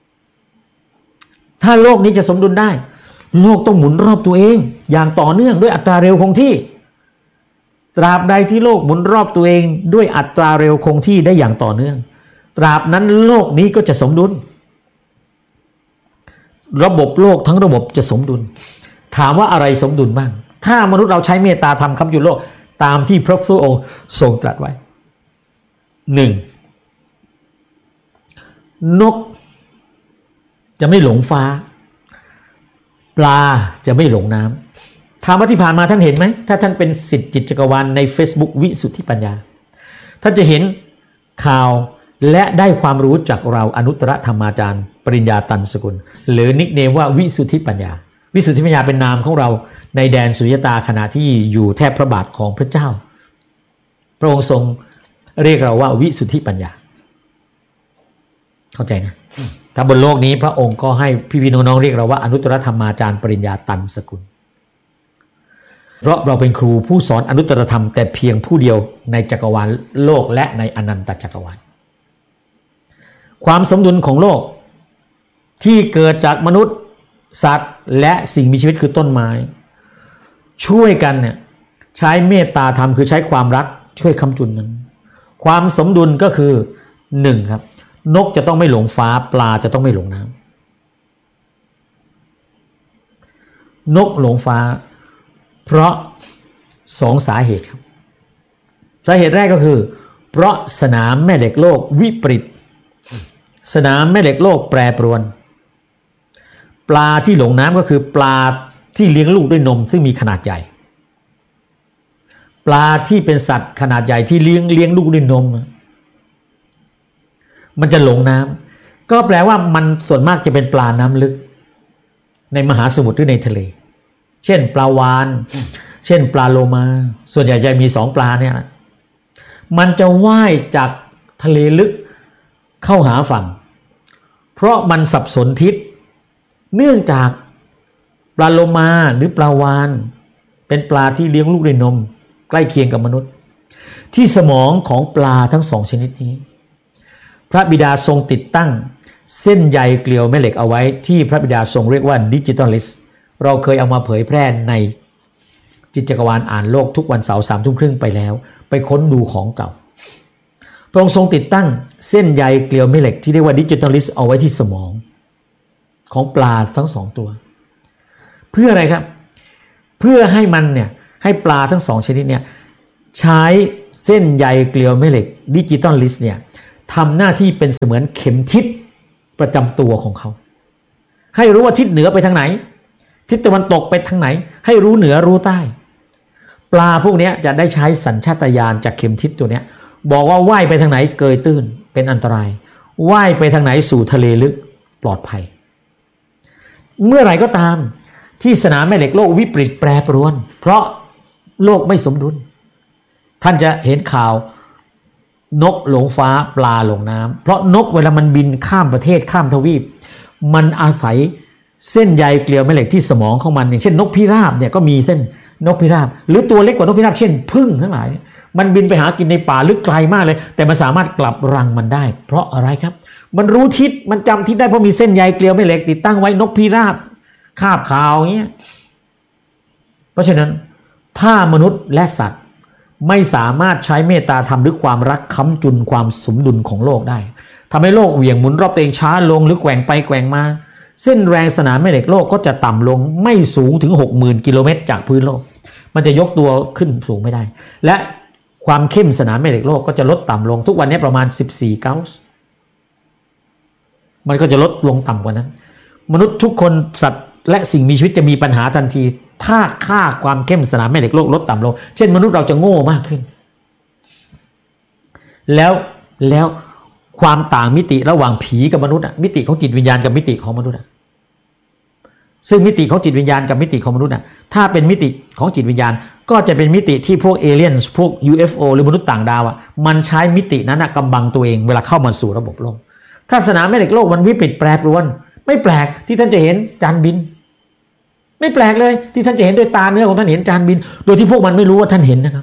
ถ้าโลกนี้จะสมดุลได้โลกต้องหมุนรอบตัวเองอย่างต่อเนื่องด้วยอัตราเร็วคงที่ตราบใดที่โลกหมุนรอบตัวเองด้วยอัตราเร็วคงที่ได้อย่างต่อเนื่องตราบนั้นโลกนี้ก็จะสมดุลระบบโลกทั้งระบบจะสมดุลถามว่าอะไรสมดุลบ้างถ้ามนุษย์เราใช้เมตตาธรรมค้ำจุนโลกตามที่พระพุทธองค์ทรงตรัสไว้หนึ่งนกจะไม่หลงฟ้าปลาจะไม่หลงน้ำถามว่าที่ผ่านมาท่านเห็นไหมถ้าท่านเป็นศิษย์จิตจักรวาลใน Facebook วิสุทธิปัญญาท่านจะเห็นข่าวและได้ความรู้จากเราอนุตตรธรรมาจารย์ปริญญาตันสกุลหรือนิกเนมว่าวิสุทธิปัญญาวิสุทธิปัญญาเป็นนามของเราในแดนสุริยตาขณะที่อยู่แทบพระบาทของพระเจ้าพระองค์ทรงเรียกเราว่าวิสุทธิปัญญาเข้าใจนะถ้าบนโลกนี้พระองค์ก็ให้พี่พี่น้องๆเรียกเราว่าอนุตตรธรรมาจารย์ปริญญาตันสกุลเพราะเราเป็นครูผู้สอนอนุตตรธรรมแต่เพียงผู้เดียวในจักรวาลโลกและในอนันตจักรวาลความสมดุลของโลกที่เกิดจากมนุษย์สัตว์และสิ่งมีชีวิตคือต้นไม้ช่วยกันเนี่ยใช้เมตตาธรรมคือใช้ความรักช่วยค้ำจุนนั้นความสมดุลก็คือหนึ่งครับนกจะต้องไม่หลงฟ้าปลาจะต้องไม่หลงน้ำนกหลงฟ้าเพราะสองสาเหตุครับสาเหตุแรกก็คือเพราะสนามแม่เหล็กโลกวิปริตสนามแม่เหล็กโลกแปรปรวนปลาที่หลงน้ำก็คือปลาที่เลี้ยงลูกด้วยนมซึ่งมีขนาดใหญ่ปลาที่เป็นสัตว์ขนาดใหญ่ที่เลี้ยงเลี้ยงลูกด้วยนมมันจะหลงน้ำก็แปลว่ามันส่วนมากจะเป็นปลาน้ำลึกในมหาสมุทรหรือในทะเลเช่นปลาวาฬเช่นปลาโลมาส่วนใหญ่จะมีสองปลาเนี่ยมันจะว่ายจากทะเลลึกเข้าหาฝั่งเพราะมันสับสนทิศเนื่องจากปลาโลมาหรือปลาวาฬเป็นปลาที่เลี้ยงลูกด้วยนมใกล้เคียงกับมนุษย์ที่สมองของปลาทั้งสองชนิดนี้พระบิดาทรงติดตั้งเส้นใยเกลียวแม่เหล็กเอาไว้ที่พระบิดาทรงเรียกว่าดิจิทัลลิสต์เราเคยเอามาเผยแพร่ในจิตจักรวาลอ่านโลกทุกวันเสาร์สามทุ่มครึ่งไปแล้วไปค้นดูของเก่าพระองค์ทรงติดตั้งเส้นใยเกลียวแม่เหล็กที่เรียกว่าดิจิทัลลิสต์เอาไว้ที่สมองของปลาทั้งสองตัวเพื่ออะไรครับเพื่อให้มันเนี่ยให้ปลาทั้งสองชนิดเนี่ยใช้เส้นใยเกลียวแม่เหล็กดิจิตอลลิสเนี่ยทำหน้าที่เป็นเสมือนเข็มทิศประจำตัวของเขาให้รู้ว่าทิศเหนือไปทางไหนทิศตะวันตกไปทางไหนให้รู้เหนือรู้ใต้ปลาพวกนี้จะได้ใช้สัญชาตญาณจากเข็มทิศตัวนี้บอกว่าว่ายไปทางไหนเกยตื้นเป็นอันตรายว่ายไปทางไหนสู่ทะเลลึกปลอดภัยเมื่อไหร่ก็ตามที่สนามแม่เหล็กโลกวิปริตแปรปรวนเพราะโลกไม่สมดุลท่านจะเห็นข่าวนกหลงฟ้าปลาหลงน้ำเพราะนกเวลามันบินข้ามประเทศข้ามทวีปมันอาศัยเส้นใยเกลียวแม่เหล็กที่สมองของมันอย่างเช่นนกพิราบเนี่ยก็มีเส้นนกพิราบหรือตัวเล็กกว่านกพิราบเช่นผึ้งทั้งหลายมันบินไปหากินในป่าลึกไกลมากเลยแต่มันสามารถกลับรังมันได้เพราะอะไรครับมันรู้ทิศมันจำทิศได้เพราะมีเส้นใยเกลียวแม่เหล็กติดตั้งไว้นกพิราบคาบข่าวอย่างเงี้ยเพราะฉะนั้นถ้ามนุษย์และสัตว์ไม่สามารถใช้เมตตาธรรมหรือความรักค้ำจุนความสมดุลของโลกได้ทำให้โลกเหวี่ยงหมุนรอบตัวเองช้าลงหรือแกว่งไปแกว่งมาเส้นแรงสนามแม่เหล็กโลกก็จะต่ำลงไม่สูงถึง หกหมื่น กิโลเมตรจากพื้นโลกมันจะยกตัวขึ้นสูงไม่ได้และความเข้มสนามแม่เหล็กโลกก็จะลดต่ำลงทุกวันนี้ประมาณสิบสี่เก้ามันก็จะลดลงต่ำกว่านั้นมนุษย์ทุกคนสัตว์และสิ่งมีชีวิตจะมีปัญหาทันทีถ้าค่าความเข้มสนามแม่เหล็กโลกลดต่ำลงเช่นมนุษย์เราจะโง่มากขึ้นแล้วแล้วความต่างมิติระหว่างผีกับมนุษย์อะมิติของจิตวิญญาณกับมิติของมนุษย์อะซึ่งมิติของจิตวิญญาณกับมิติของมนุษย์อะถ้าเป็นมิติของจิตวิญญาณก็จะเป็นมิติที่พวกเอเลี่ยนพวก ยู เอฟ โอ หรือมนุษย์ต่างดาวอะมันใช้มิตินั้นอะกำบังตัวเองเวลาเข้ามาสู่ระบบโลกถ้าสนามแม่เหล็กโลกมันวิปริตแปรปรวนไม่แปลกที่ท่านจะเห็นจานบินไม่แปลกเลยที่ท่านจะเห็นด้วยตาเนื้อของท่านเห็นจานบินโดยที่พวกมันไม่รู้ว่าท่านเห็นนะครับ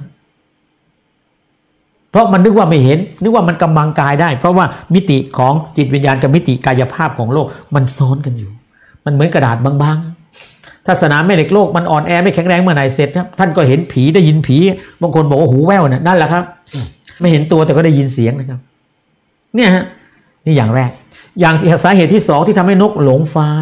เพราะมันนึกว่าไม่เห็นนึกว่ามันกำบังกายได้เพราะว่ามิติของจิตวิญญาณกับมิติกายภาพของโลกมันซ้อนกันอยู่มันเหมือนกระดาษบางๆถ้าสนามแม่เหล็กโลกมันอ่อนแอไม่แข็งแรงเมื่อไหร่เสร็จครับท่านก็เห็นผีได้ยินผีบางคนบอกว่าหูแว่วน่ะนั่นแหละครับไม่เห็นตัวแต่ก็ได้ยินเสียงนะครับเนี่ยฮะนี่อย่างแรกอย่างสาเหตุที่สองที่ทำให้นกหลงฟ้า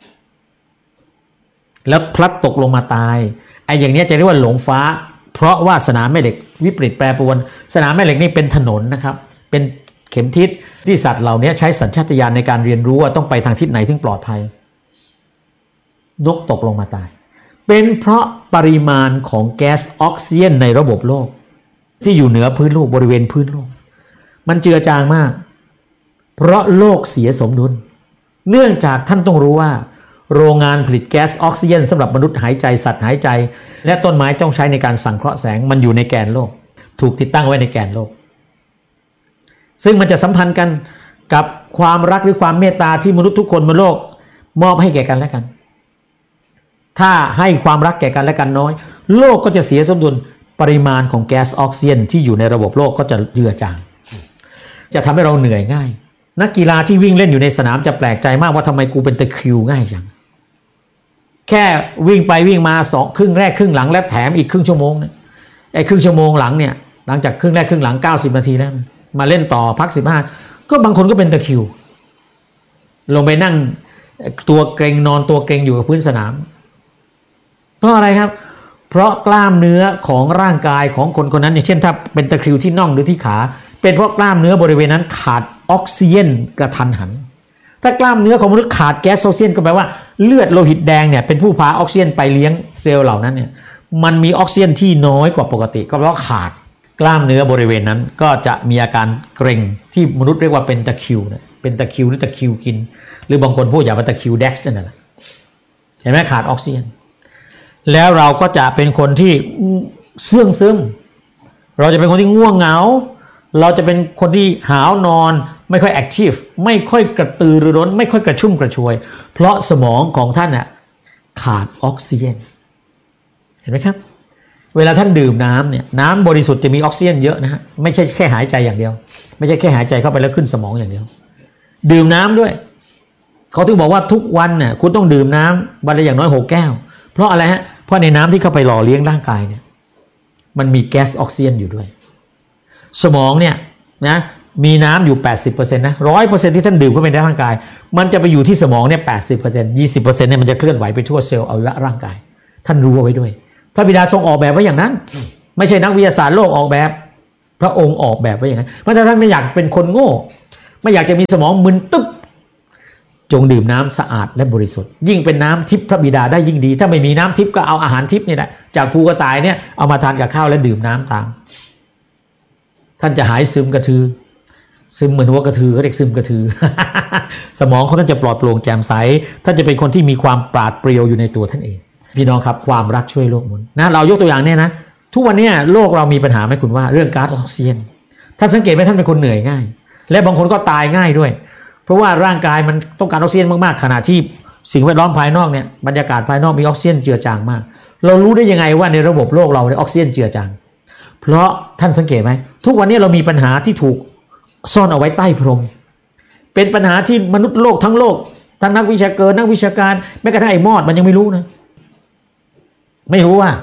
แล้วพลัดตกลงมาตายไอ้อย่างนี้จะเรียกว่าหลงฟ้าเพราะว่าสนามแม่เหล็กวิปริตแปรปรวนสนามแม่เหล็กนี่เป็นถนนนะครับเป็นเข็มทิศที่สัตว์เหล่านี้ใช้สัญชาตญาณในการเรียนรู้ว่าต้องไปทางทิศไหนถึงปลอดภัยนกตกลงมาตายเป็นเพราะปริมาณของแก๊สออกซิเจนในระบบโลกที่อยู่เหนือพื้นโลกบริเวณพื้นโลกมันเจือจางมากเพราะโลกเสียสมดุลเนื่องจากท่านต้องรู้ว่าโรงงานผลิตแก๊สออกซิเจนสำหรับมนุษย์หายใจสัตว์หายใจและต้นไม้ต้องใช้ในการสังเคราะห์แสงมันอยู่ในแกนโลกถูกติดตั้งไว้ในแกนโลกซึ่งมันจะสัมพันธ์กันกับความรักหรือความเมตตาที่มนุษย์ทุกคนบนโลกมอบให้แก่กันและกันถ้าให้ความรักแก่กันและกันน้อยโลกก็จะเสียสมดุลปริมาณของแก๊สออกซิเจนที่อยู่ในระบบโลกก็จะเจือจางจะทำให้เราเหนื่อยง่ายนักกีฬาที่วิ่งเล่นอยู่ในสนามจะแปลกใจมากว่าทำไมกูเป็นตะคริวง่ายจังแค่วิ่งไปวิ่งมาสองครึ่งแรกครึ่งหลังและแถมอีกครึ่งชั่วโมงเนี่ยไอ้ครึ่งชั่วโมงหลังเนี่ยหลังจากครึ่งแรกครึ่งหลังเก้าสิบนาทีแล้วมาเล่นต่อพักสิบห้าก็บางคนก็เป็นตะคริวลงไปนั่งตัวเกร็งนอนตัวเกร็งอยู่กับพื้นสนามเพราะอะไรครับเพราะกล้ามเนื้อของร่างกายของคนคนนั้นอย่างเช่นถ้าเป็นตะคริวที่น่องหรือที่ขาเป็นเพราะกล้ามเนื้อบริเวณนั้นขาดออกซิเจนกระทันหันถ้ากล้ามเนื้อของมนุษย์ขาดแก๊สออกซิเจนก็แปลว่าเลือดโลหิตแดงเนี่ยเป็นผู้พาออกซิเจนไปเลี้ยงเซลล์เหล่านั้นเนี่ยมันมีออกซิเจนที่น้อยกว่าปกติก็เพราะขาดกล้ามเนื้อบริเวณนั้นก็จะมีอาการเกร็งที่มนุษย์เรียกว่าเป็นตะคริวนะเป็นตะคริวหรือตะคริวกินหรือบางคนพูดอย่างว่าตะคริวแดกซ์นั่นแหละเห็นไหมขาดออกซิเจนแล้วเราก็จะเป็นคนที่เสื่องซึมเราจะเป็นคนที่ง่วงเหงาเราจะเป็นคนที่หาวนอนไม่ค่อยแอคทีฟไม่ค่อยกระตือรือร้นไม่ค่อยกระชุ่มกระชวยเพราะสมองของท่านน่ะขาดออกซิเจนเห็นไหมครับเวลาท่านดื่มน้ำเนี่ยน้ำบริสุทธิ์จะมีออกซิเจนเยอะนะฮะไม่ใช่แค่หายใจอย่างเดียวไม่ใช่แค่หายใจเข้าไปแล้วขึ้นสมองอย่างเดียวดื่มน้ำด้วยเขาถึงบอกว่าทุกวันเนี่ยคุณต้องดื่มน้ำวันละอย่างน้อยหกแก้วเพราะอะไรฮะเพราะในน้ำที่เข้าไปหล่อเลี้ยงร่างกายเนี่ยมันมีแก๊สออกซิเจนอยู่ด้วยสมองเนี่ยนะมีน้ำอยู่ แปดสิบเปอร์เซ็นต์ นะ หนึ่งร้อยเปอร์เซ็นต์ ที่ท่านดื่มเข้าไปในร่างกายมันจะไปอยู่ที่สมองเนี่ย แปดสิบเปอร์เซ็นต์ ยี่สิบเปอร์เซ็นต์ เนี่ยมันจะเคลื่อนไหวไปทั่วเซลล์อวัยวะร่างกายท่านรู้เอาไว้ด้วยพระบิดาทรงออกแบบไว้อย่างนั้นไม่ใช่นักวิทยาศาสตร์โลกออกแบบพระองค์ออกแบบไว้อย่างนั้นเพราะฉะนั้นท่านไม่อยากเป็นคนโง่ไม่อยากจะมีสมองมึนตึ๊บจงดื่มน้ำสะอาดและบริสุทธิ์ยิ่งเป็นน้ำทิพย์พระบิดาได้ยิ่งดีถ้าไม่มีน้ำทิพย์ก็เอาอาหารทิพย์นี่แหละจากภูกระต่ายเนี่ยเอามาทานกับข้าวและดื่มน้ำตามท่านจะหายซึมกระทือซึมเหมือนหัวกระทือเขาเรียกซึมกระทือ สมองของท่านจะปลอดโปร่งแจ่มใสท่านจะเป็นคนที่มีความปราดเปรียวอยู่ในตัวท่านเองพี่น้องครับความรักช่วยโลกหมุนนะเรายกตัวอย่างเนี่ยนะทุกวันนี้โลกเรามีปัญหาไหมคุณว่าเรื่องก๊าซออกซิเจนท่านสังเกตไหมท่านเป็นคนเหนื่อยง่ายและบางคนก็ตายง่ายด้วยเพราะว่าร่างกายมันต้องการออกซิเจนมากๆขณะที่สิ่งแวดล้อมภายนอกเนี่ยบรรยากาศภายนอกมีออกซิเจนเจือจางมากเรารู้ได้ยังไงว่าในระบบโลกเราเนี่ยออกซิเจนเจือจางเพราะท่านสังเกตไหมทุกวันนี้เรามีปัญหาที่ถูกซ่อนเอาไว้ใต้พรมเป็นปัญหาที่มนุษย์โลกทั้งโลกทั้งนักวิชาการนักวิชาการแม้กระทั่งไอ้มอดมันยังไม่รู้นะไม่รู้ว่า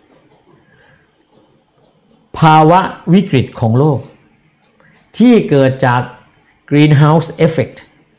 ภาวะวิกฤตของโลกที่เกิดจาก greenhouse effect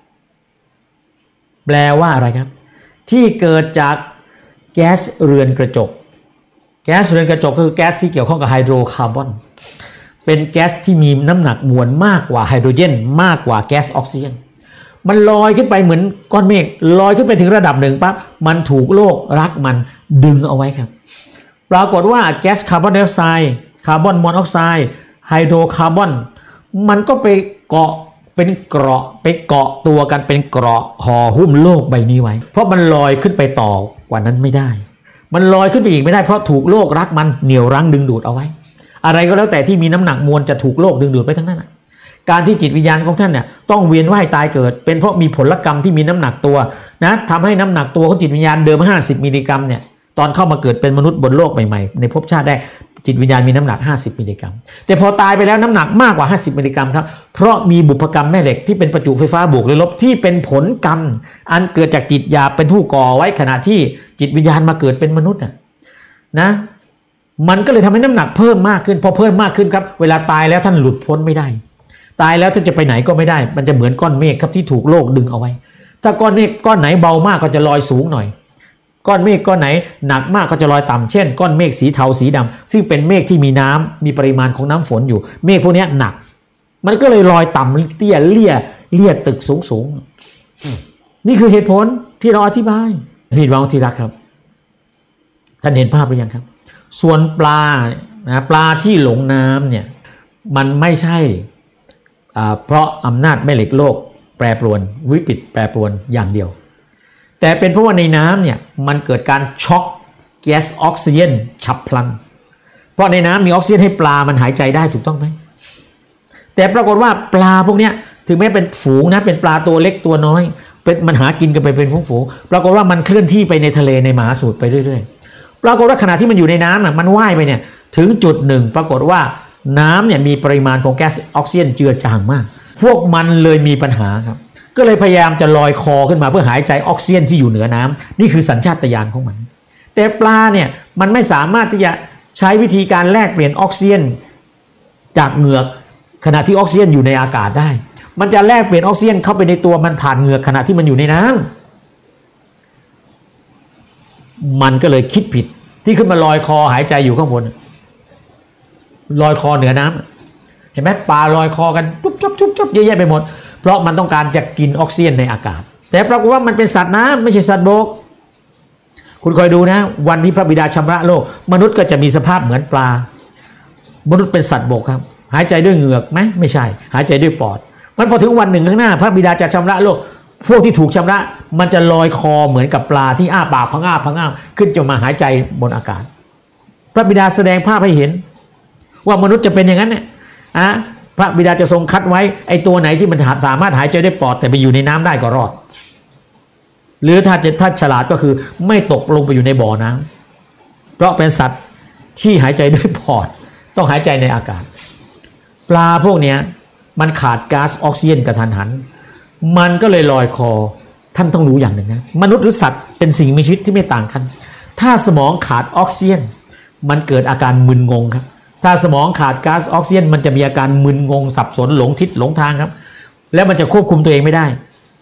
แปลว่าอะไรครับที่เกิดจากแก๊สเรือนกระจกแก๊สเรือนกระจกคือแก๊สที่เกี่ยวข้องกับไฮโดรคาร์บอนเป็นแก๊สที่มีน้ำหนักมวลมากกว่าไฮโดรเจนมากกว่าแก๊สออกซิเจนมันลอยขึ้นไปเหมือนก้อนเมฆลอยขึ้นไปถึงระดับหนึ่งปั๊บมันถูกโลกรักมันดึงเอาไว้ครับปรากฏว่าแก๊สคาร์บอนไดออกไซด์คาร์บอนมอนอกไซด์ไฮโดรคาร์บอนมันก็ไปเกาะเป็นเกราะไปเกาะตัวกันเป็นเกราะห่อหุ้มโลกใบนี้ไว้เพราะมันลอยขึ้นไปต่อกว่านั้นไม่ได้มันลอยขึ้นไปอีกไม่ได้เพราะถูกโลกรักมันเหนี่ยวรั้งดึงดูดเอาไว้อะไรก็แล้วแต่ที่มีน้ำหนักมวลจะถูกโลกดึงดูดไปทั้งนั้นการที่จิตวิญญาณของท่านเนี่ยต้องเวียนว่ายตายเกิดเป็นเพราะมีผลกรรมที่มีน้ำหนักตัวนะทำให้น้ำหนักตัวของจิตวิญญาณเดิมห้าสิบมิลลิกรัมเนี่ยตอนเข้ามาเกิดเป็นมนุษย์บนโลกใหม่ๆในภพชาติได้จิตวิญญาณมีน้ำหนักห้าสิบมิลลิกรัมแต่พอตายไปแล้วน้ำหนักมากกว่าห้าสิบมิลลิกรัมครับเพราะมีบุพกรรมแม่เหล็กที่เป็นประจุไฟฟ้าบวกหรือลบที่เป็นผลกรรมอันเกิดจากจิตหยาบเป็นผู้ก่อไว้ขณะที่จิตวิญญาณมาเกิดเป็นมนุษย์นะนะมันก็เลยทำให้น้ำหนักเพิ่มมากขึ้นพอเพิ่มมากขึ้นครับเวลาตายแล้วท่านหลุดพ้นไม่ได้ตายแล้วท่านจะไปไหนก็ไม่ได้มันจะเหมือนก้อนเมฆครับที่ถูกโลกดึงเอาไว้ถ้าก้อนเมฆก้อนไหนเบามากก็จะลอยสูงหน่อยก้อนเมฆก้อนไหนหนักมากก็จะลอยต่ำเช่นก้อนเมฆสีเทาสีดำซึ่งเป็นเมฆที่มีน้ำมีปริมาณของน้ำฝนอยู่เมฆพวกนี้หนักมันก็เลยลอยต่ำเตี้ยเลี่ยเลี่ยตึกสูงสูงนี่คือเหตุผลที่เราอธิบายพี่น้องที่รักครับท่านเห็นภาพหรือยังครับส่วนปลานะปลาที่หลงน้ำเนี่ยมันไม่ใช่เพราะอำนาจแม่เหล็กโลกแปรปรวนวิกฤตแปรปรวนอย่างเดียวแต่เป็นเพราะว่าในน้ำเนี่ยมันเกิดการช็อกแก๊สออกซิเจนฉับพลันเพราะในน้ำมีออกซิเจนให้ปลามันหายใจได้ถูกต้องไหมแต่ปรากฏว่าปลาพวกนี้ถึงแม้เป็นฝูงนะเป็นปลาตัวเล็กตัวน้อยเป็นมันหากินกันไปเป็นฝูงๆปรากฏว่ามันเคลื่อนที่ไปในทะเลในมหาสมุทรไปเรื่อยๆปรากฏว่าขณะที่มันอยู่ในน้ำอ่ะมันว่ายไปเนี่ยถึงจุดหนึ่งปรากฏว่าน้ำเนี่ยมีปริมาณของแก๊สออกซิเจนเจือจางมากพวกมันเลยมีปัญหาครับก็เลยพยายามจะลอยคอขึ้นมาเพื่อหายใจออกซิเจนที่อยู่เหนือน้ำนี่คือสัญชาตญาณของมันแต่ปลาเนี่ยมันไม่สามารถที่จะใช้วิธีการแลกเปลี่ยนออกซิเจนจากเหงือกขณะที่ออกซิเจนอยู่ในอากาศได้มันจะแลกเปลี่ยนออกซิเจนเข้าไปในตัวมันผ่านเหงือกขณะที่มันอยู่ในน้ำมันก็เลยคิดผิดที่ขึ้นมาลอยคอหายใจอยู่ข้างบนลอยคอเหนือน้ำเห็นไหมปลาลอยคอกันจุ๊บจุ๊บจุ๊บจุ๊บเยอะแยะไปหมดเพราะมันต้องการจะกินออกซิเจนในอากาศแต่ปรากฏว่ามันเป็นสัตว์น้ำไม่ใช่สัตว์บกคุณคอยดูนะวันที่พระบิดาชำระโลกมนุษย์ก็จะมีสภาพเหมือนปลามนุษย์เป็นสัตว์บกครับหายใจด้วยเหงือกไหมไม่ใช่หายใจด้วยปอดมันพอถึงวันหนึ่งข้างหน้าพระบิดาจะชำระโลกพวกที่ถูกชำระมันจะลอยคอเหมือนกับปลาที่อ้าปากพังอ้าพังอ้าขึ้นจะมาหายใจบนอากาศพระบิดาแสดงภาพให้เห็นว่ามนุษย์จะเป็นอย่างนั้นเนี่ยอะพระบิดาจะทรงคัดไว้ไอ้ตัวไหนที่มันสามารถหายใจได้ปอดแต่ไปอยู่ในน้ำได้ก็รอดหรือถ้าจะถ้าฉลาดก็คือไม่ตกลงไปอยู่ในบ่อน้ำเพราะเป็นสัตว์ที่หายใจด้วยปอดต้องหายใจในอากาศปลาพวกเนี้ยมันขาดก๊าซออกซิเจนกระทันหันมันก็เลยลอยคอท่านต้องรู้อย่างหนึ่งนะมนุษย์หรือสัตว์เป็นสิ่งมีชีวิตที่ไม่ต่างกันถ้าสมองขาดออกซิเจนมันเกิดอาการมึนงงครับถ้าสมองขาดก๊าซออกซิเจนมันจะมีอาการมึนงงสับสนหลงทิศหลงทางครับแล้วมันจะควบคุมตัวเองไม่ได้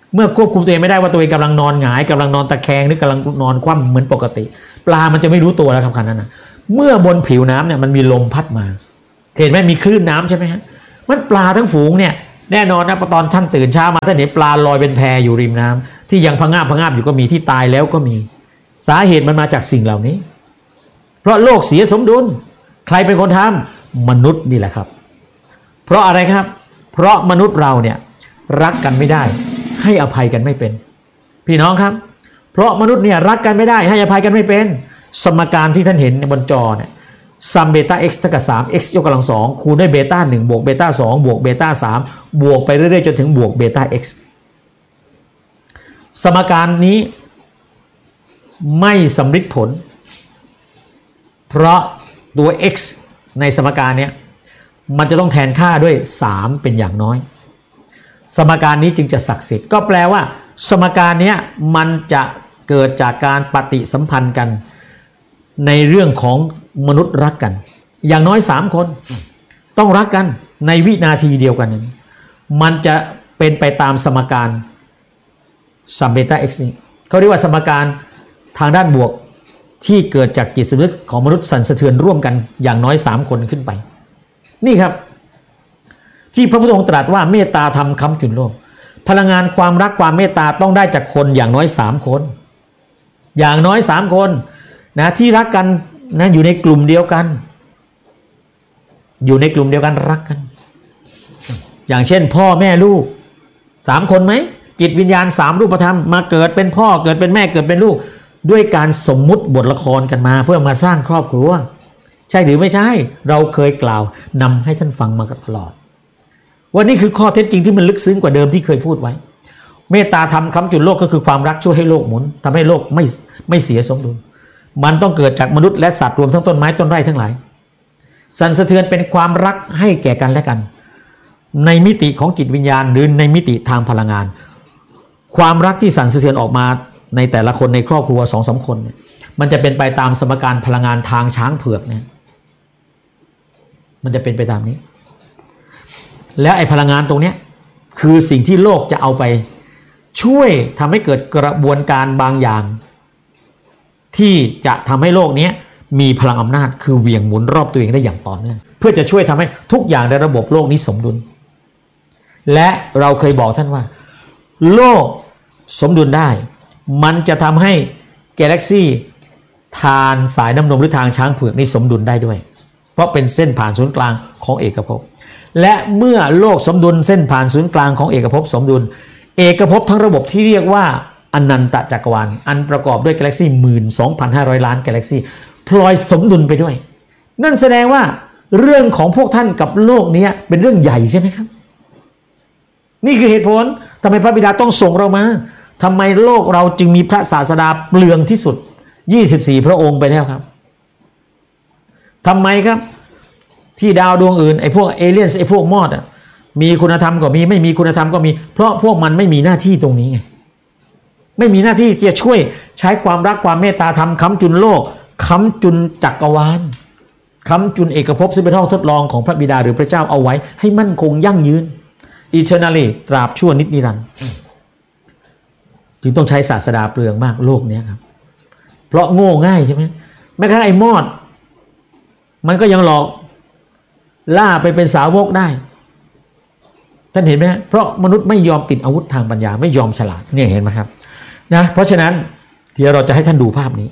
เมื่อควบคุมตัวเองไม่ได้ว่าตัวเองกำลังนอนหงายกำลังนอนตะแคงหรือกำลังนอนคว่ำเหมือนปกติปลามันจะไม่รู้ตัวแล้วครับขณะนั้นนะเมื่อบนผิวน้ำเนี่ยมันมีลมพัดมาเห็นไหมมีคลื่นน้ำใช่ไหมฮะมันปลาทั้งฝูงเนี่ยแน่นอนนะตอนท่านตื่นเช้ามาท่านเห็นปลาลอยเป็นแพอยู่ริมน้ำที่ยังพะงาบพะงาบอยู่ก็มีที่ตายแล้วก็มีสาเหตุมันมาจากสิ่งเหล่านี้เพราะโลกเสียสมดุลใครเป็นคนทำมนุษย์นี่แหละครับเพราะอะไรครับเพราะมนุษย์เราเนี่ยรักกันไม่ได้ให้อภัยกันไม่เป็นพี่น้องครับเพราะมนุษย์เนี่ยรักกันไม่ได้ให้อภัยกันไม่เป็นสมการที่ท่านเห็นบนจอเนี่ยซัมเบต้า x เท่ากับสาม x ยกกำลังสองคูณด้วยเบต้าหนึ่งบวกเบต้าสองบวกเบต้าสามบวกไปเรื่อยๆจนถึงบวกเบต้า x สมการนี้ไม่สำเร็จผลเพราะตัว x ในสมการเนี้ยมันจะต้องแทนค่าด้วยสามเป็นอย่างน้อยสมการนี้จึงจะศักดิ์สิทธิ์ก็แปลว่าสมการนี้มันจะเกิดจากการปฏิสัมพันธ์กันในเรื่องของมนุษย์รักกันอย่างน้อยสามคนต้องรักกันในวินาทีเดียวกันนั้นมันจะเป็นไปตามสมการซัมเบต้า x นี้เขาเรียกว่าสมการทางด้านบวกที่เกิดจากจิตสำนึกของมนุษย์สั่นสะเทือนร่วมกันอย่างน้อยสามคนขึ้นไปนี่ครับที่พระพุทธองค์ตรัสว่าเมตตาธรรมค้ำจุนโลกพลังงานความรักความเมตตาต้องได้จากคนอย่างน้อยสามคนอย่างน้อยสามคนนะที่รักกันนะอยู่ในกลุ่มเดียวกันอยู่ในกลุ่มเดียวกันรักกันอย่างเช่นพ่อแม่ลูกสามคนไหมจิตวิญญาณสามรูปธรรมมาเกิดเป็นพ่อเกิดเป็นแม่เกิดเป็นลูกด้วยการสมมุติบทละครกันมาเพื่อมาสร้างครอบครัวใช่หรือไม่ใช่เราเคยกล่าวนำให้ท่านฟังมาตลอดวันนี้คือข้อเท็จจริงที่มันลึกซึ้งกว่าเดิมที่เคยพูดไว้เมตตาธรรมค้ำจุนโลกก็คือความรักช่วยให้โลกหมุนทำให้โลกไม่ไม่เสียสมดุลมันต้องเกิดจากมนุษย์และสัตว์รวมทั้งต้นไม้ต้นไร่ทั้งหลายสั่นสะเทือนเป็นความรักให้แก่กันและกันในมิติของจิตวิญญาณหรือในมิติทางพลังงานความรักที่สั่นสะเทือนออกมาในแต่ละคนในครอบครัวสองสามคนเนี่ยมันจะเป็นไปตามสมการพลังงานทางช้างเผือกเนี่ยมันจะเป็นไปตามนี้แล้วไอ้พลังงานตรงนี้คือสิ่งที่โลกจะเอาไปช่วยทำให้เกิดกระบวนการบางอย่างที่จะทำให้โลกนี้มีพลังอำนาจคือเหวี่ยงหมุนรอบตัวเองได้อย่างต่อเนื่องเพื่อจะช่วยทำให้ทุกอย่างในระบบโลกนี้สมดุลและเราเคยบอกท่านว่าโลกสมดุลได้มันจะทำให้กาแล็กซี่ทานสายน้ำนมหรือทางช้างเผือกนี้สมดุลได้ด้วยเพราะเป็นเส้นผ่านศูนย์กลางของเอกภพและเมื่อโลกสมดุลเส้นผ่านศูนย์กลางของเอกภพสมดุลเอกภพทั้งระบบที่เรียกว่าอนันตจักรวาลอันประกอบด้วยกาแล็กซี่ หนึ่งหมื่นสองพันห้าร้อย ล้านกาแล็กซี่พลอยสมดุลไปด้วยนั่นแสดงว่าเรื่องของพวกท่านกับโลกนี้เป็นเรื่องใหญ่ใช่ไหมครับนี่คือเหตุผลทำไมพระบิดาต้องส่งเรามาทำไมโลกเราจึงมีพระศาสดาเปลืองที่สุดยี่สิบสี่พระองค์ไปแล้วครับทำไมครับที่ดาวดวงอื่นไอ้พวกเอเลี่ยนไอ้พวกมอดอ่ะมีคุณธรรมก็มีไม่มีคุณธรรมก็มีเพราะพวกมันไม่มีหน้าที่ตรงนี้ไงไม่มีหน้าที่จะช่วยใช้ความรักความเมตตาธรรมค้ำจุนโลกค้ำจุนจักรวาลค้ำจุนเอกภพซึ่งเป็นห้องทดลองของพระบิดาหรือพระเจ้าเอาไว้ให้มั่นคงยั่งยืน eternally ตราบชั่วนิจนิรันดร์จึงต้องใช้ศาสดาเปลืองมากโลกนี้ครับเพราะโง่ง่ายใช่ไหมแม้กระทั่งไอ้มอดมันก็ยังหลอกล่าไปเป็นสาวกได้ท่านเห็นไหมเพราะมนุษย์ไม่ยอมติดอาวุธทางปัญญาไม่ยอมฉลาดเนี่ยเห็นไหมครับนะเพราะฉะนั้นที่เราจะให้ท่านดูภาพนี้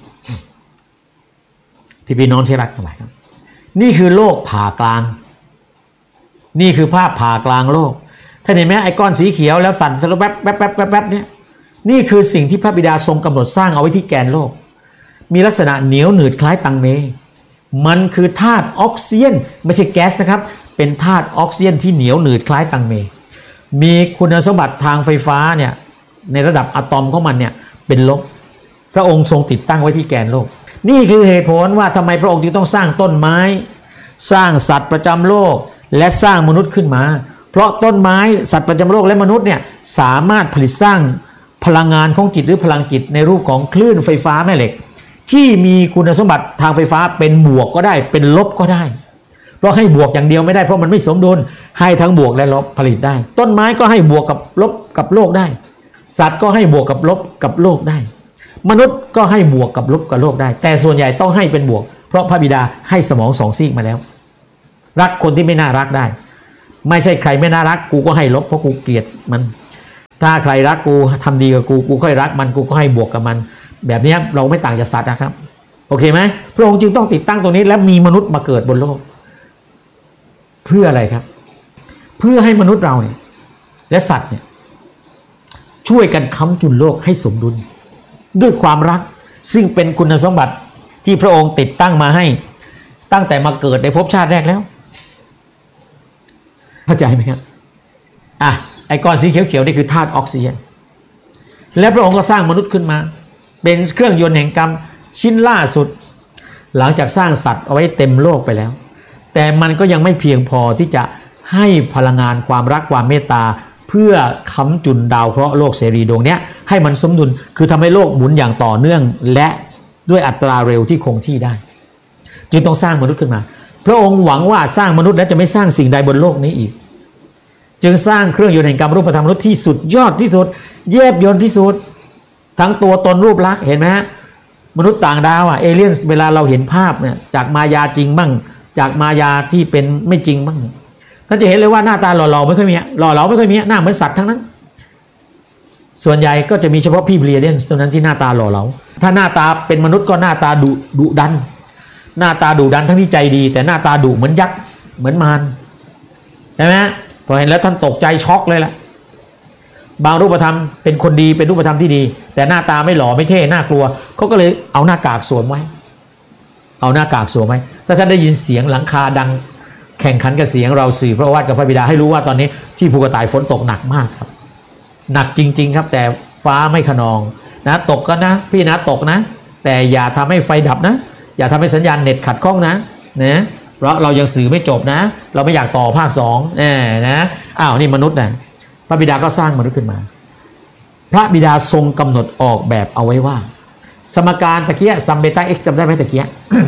พี่พี่น้องที่รักทั้งหลายครับนี่คือโลกผ่ากลางนี่คือภาพผ่ากลางโลกท่านเห็นไหมไอ้ก้อนสีเขียวแล้วสั่นสลบแป๊บแป๊บแป๊บแป๊บแป๊บเนี่ยนี่คือสิ่งที่พระบิดาทรงกำหนดสร้างเอาไว้ที่แกนโลกมีลักษณะเหนียวหนืดคล้ายตังเมมันคือธาตุออกซิเจนไม่ใช่แก๊สนะครับเป็นธาตุออกซิเจนที่เหนียวหนืดคล้ายตังเมมีคุณสมบัติทางไฟฟ้าเนี่ยในระดับอะตอมของมันเนี่ยเป็นลบพระองค์ทรงติดตั้งไว้ที่แกนโลกนี่คือเหตุผลว่าทำไมพระองค์จึงต้องสร้างต้นไม้สร้างสัตว์ประจำโลกและสร้างมนุษย์ขึ้นมาเพราะต้นไม้สัตว์ประจำโลกและมนุษย์เนี่ยสามารถผลิตสร้างพลังงานของจิตหรือพลังจิตในรูปของคลื่นไฟฟ้าแม่เหล็กที่มีคุณสมบัติทางไฟฟ้าเป็นบวกก็ได้เป็นลบก็ได้เพราะให้บวกอย่างเดียวไม่ได้เพราะมันไม่สมดุลให้ทั้งบวกและลบผลิตได้ต้นไม้ก็ให้บวกกับลบกับโลกได้สัตว์ก็ให้บวกกับลบกับโลกได้มนุษย์ก็ให้บวกกับลบกับโลกได้แต่ส่วนใหญ่ต้องให้เป็นบวกเพราะพระบิดาให้สมองสองซีกมาแล้วรักคนที่ไม่น่ารักได้ไม่ใช่ใครไม่น่ารักกูก็ให้ลบเพราะกูเกลียดมันถ้าใครรักกูทำดีกับกูกูค่อยรักมันกูก็ให้บวกกับมันแบบนี้เราไม่ต่างจากสัตว์นะครับโอเคไหมพระองค์จึงต้องติดตั้งตรงนี้และมีมนุษย์มาเกิดบนโลกเพื่ออะไรครับเพื่อให้มนุษย์เราเนี่ยและสัตว์เนี่ยช่วยกันค้ำจุนโลกให้สมดุลด้วยความรักซึ่งเป็นคุณสมบัติที่พระองค์ติดตั้งมาให้ตั้งแต่มาเกิดในภพชาติแรกแล้วเข้าใจไหมครับอ่ะไอ้ก้อนสีเขียวๆนี่คือธาตุออกซิเจนและพระองค์ก็สร้างมนุษย์ขึ้นมาเป็นเครื่องยนต์แห่งกรรมชิ้นล่าสุดหลังจากสร้างสัตว์เอาไว้เต็มโลกไปแล้วแต่มันก็ยังไม่เพียงพอที่จะให้พลังงานความรักความเมตตาเพื่อค้ำจุนดาวเคราะห์โลกเสรีดวงนี้ให้มันสมดุลคือทำให้โลกหมุนอย่างต่อเนื่องและด้วยอัตราเร็วที่คงที่ได้จึงต้องสร้างมนุษย์ขึ้นมาพระองค์หวังว่าสร้างมนุษย์แล้วจะไม่สร้างสิ่งใดบนโลกนี้อีกจึงสร้างเครื่องยนต์แห่งกรรมรูปธรรมมนุษย์ที่สุดยอดที่สุดแยบยลที่สุดทั้งตัวตนรูปลักษณ์เห็นไหมฮะมนุษย์ต่างดาวอ่ะเอเลี่ยนเวลาเราเห็นภาพเนี่ยจากมายาจริงบ้างจากมายาที่เป็นไม่จริงบ้างท่านจะเห็นเลยว่าหน้าตาหล่อๆไม่ค่อยมีหล่อเหลาไม่ค่อยมีหน้าเหมือนสัตว์ทั้งนั้นส่วนใหญ่ก็จะมีเฉพาะพี่เบลียเดนเท่านั้นที่หน้าตาหล่อเหลาถ้าหน้าตาเป็นมนุษย์ก็หน้าตาดุดุดันหน้าตาดุดันทั้งที่ใจดีแต่หน้าตาดุเหมือนยักษ์เหมือนมารใช่ไหมพอเห็นแล้วท่านตกใจช็อกเลยล่ะบางรูปธรรมเป็นคนดีเป็นรูปธรรมที่ดีแต่หน้าตาไม่หล่อไม่เท่น่ากลัวเขาก็เลยเอาหน้ากากสวมไว้เอาหน้ากากสวมไว้ถ้าท่านได้ยินเสียงหลังคาดังแข่งขันกับเสียงเราสื่อพระวาทกับพระบิดาให้รู้ว่าตอนนี้ที่ภูกระต่ายฝนตกหนักมากครับหนักจริงๆครับแต่ฟ้าไม่ขนองนะตกก็นะพี่นะตกนะแต่อย่าทำให้ไฟดับนะอย่าทำให้สัญญาณเน็ตขัดข้องนะนะเพราะเรายังสื่อไม่จบนะเราไม่อยากต่อภาคสองแน่นะอ้าวนี่มนุษย์นะพระบิดาก็สร้างมนุษย์ขึ้นมาพระบิดาทรงกำหนดออกแบบเอาไว้ว่าสมการตะเกียซัมเบต้าเอ็กซ์จำได้ไหมตะเกีย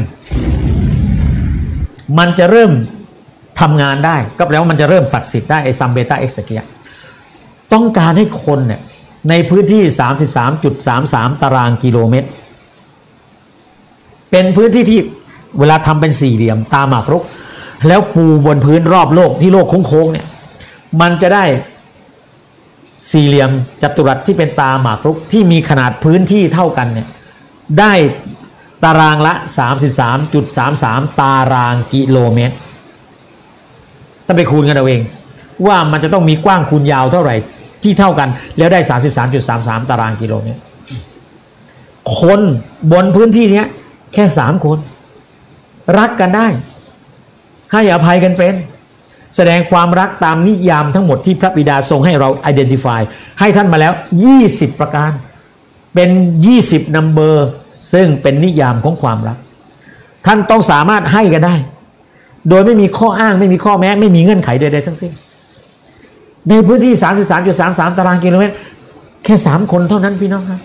มันจะเริ่มทำงานได้ก็แปลว่ามันจะเริ่มศักดิ์สิทธิ์ได้ไอ้ซัมเบต้าเอ็กซ์ตะเกียต้องการให้คนเนี่ยในพื้นที่ สามสิบสามจุดสามสาม ตารางกิโลเมตรเป็นพื้นที่ที่เวลาทำเป็นสี่เหลี่ยมตาหมากรุกแล้วปูบนพื้นรอบโลกที่โลกโค้งๆเนี่ยมันจะได้สี่เหลี่ยมจัตุรัสที่เป็นตาหมากรุกที่มีขนาดพื้นที่เท่ากันเนี่ยได้ตารางละ สามสิบสามจุดสามสาม ตารางกิโลเมตรถ้าไปคูณกันเอาเองว่ามันจะต้องมีกว้างคูณยาวเท่าไหร่ที่เท่ากันแล้วได้ สามสิบสามจุดสามสาม ตารางกิโลเมตรคนบนพื้นที่นี้แค่สามคนรักกันได้ให้อภัยกันเป็นแสดงความรักตามนิยามทั้งหมดที่พระบิดาทรงให้เรา identify ให้ท่านมาแล้วยี่สิบประการเป็นยี่สิบ number ซึ่งเป็นนิยามของความรักท่านต้องสามารถให้กันได้โดยไม่มีข้ออ้างไม่มีข้อแม้ไม่มีเงื่อนไขใดๆทั้งสิ้นในพื้นที่ สามสิบสามจุดสามสาม ตารางกิโลเมตรแค่สามคนเท่านั้นพี่น้องครับ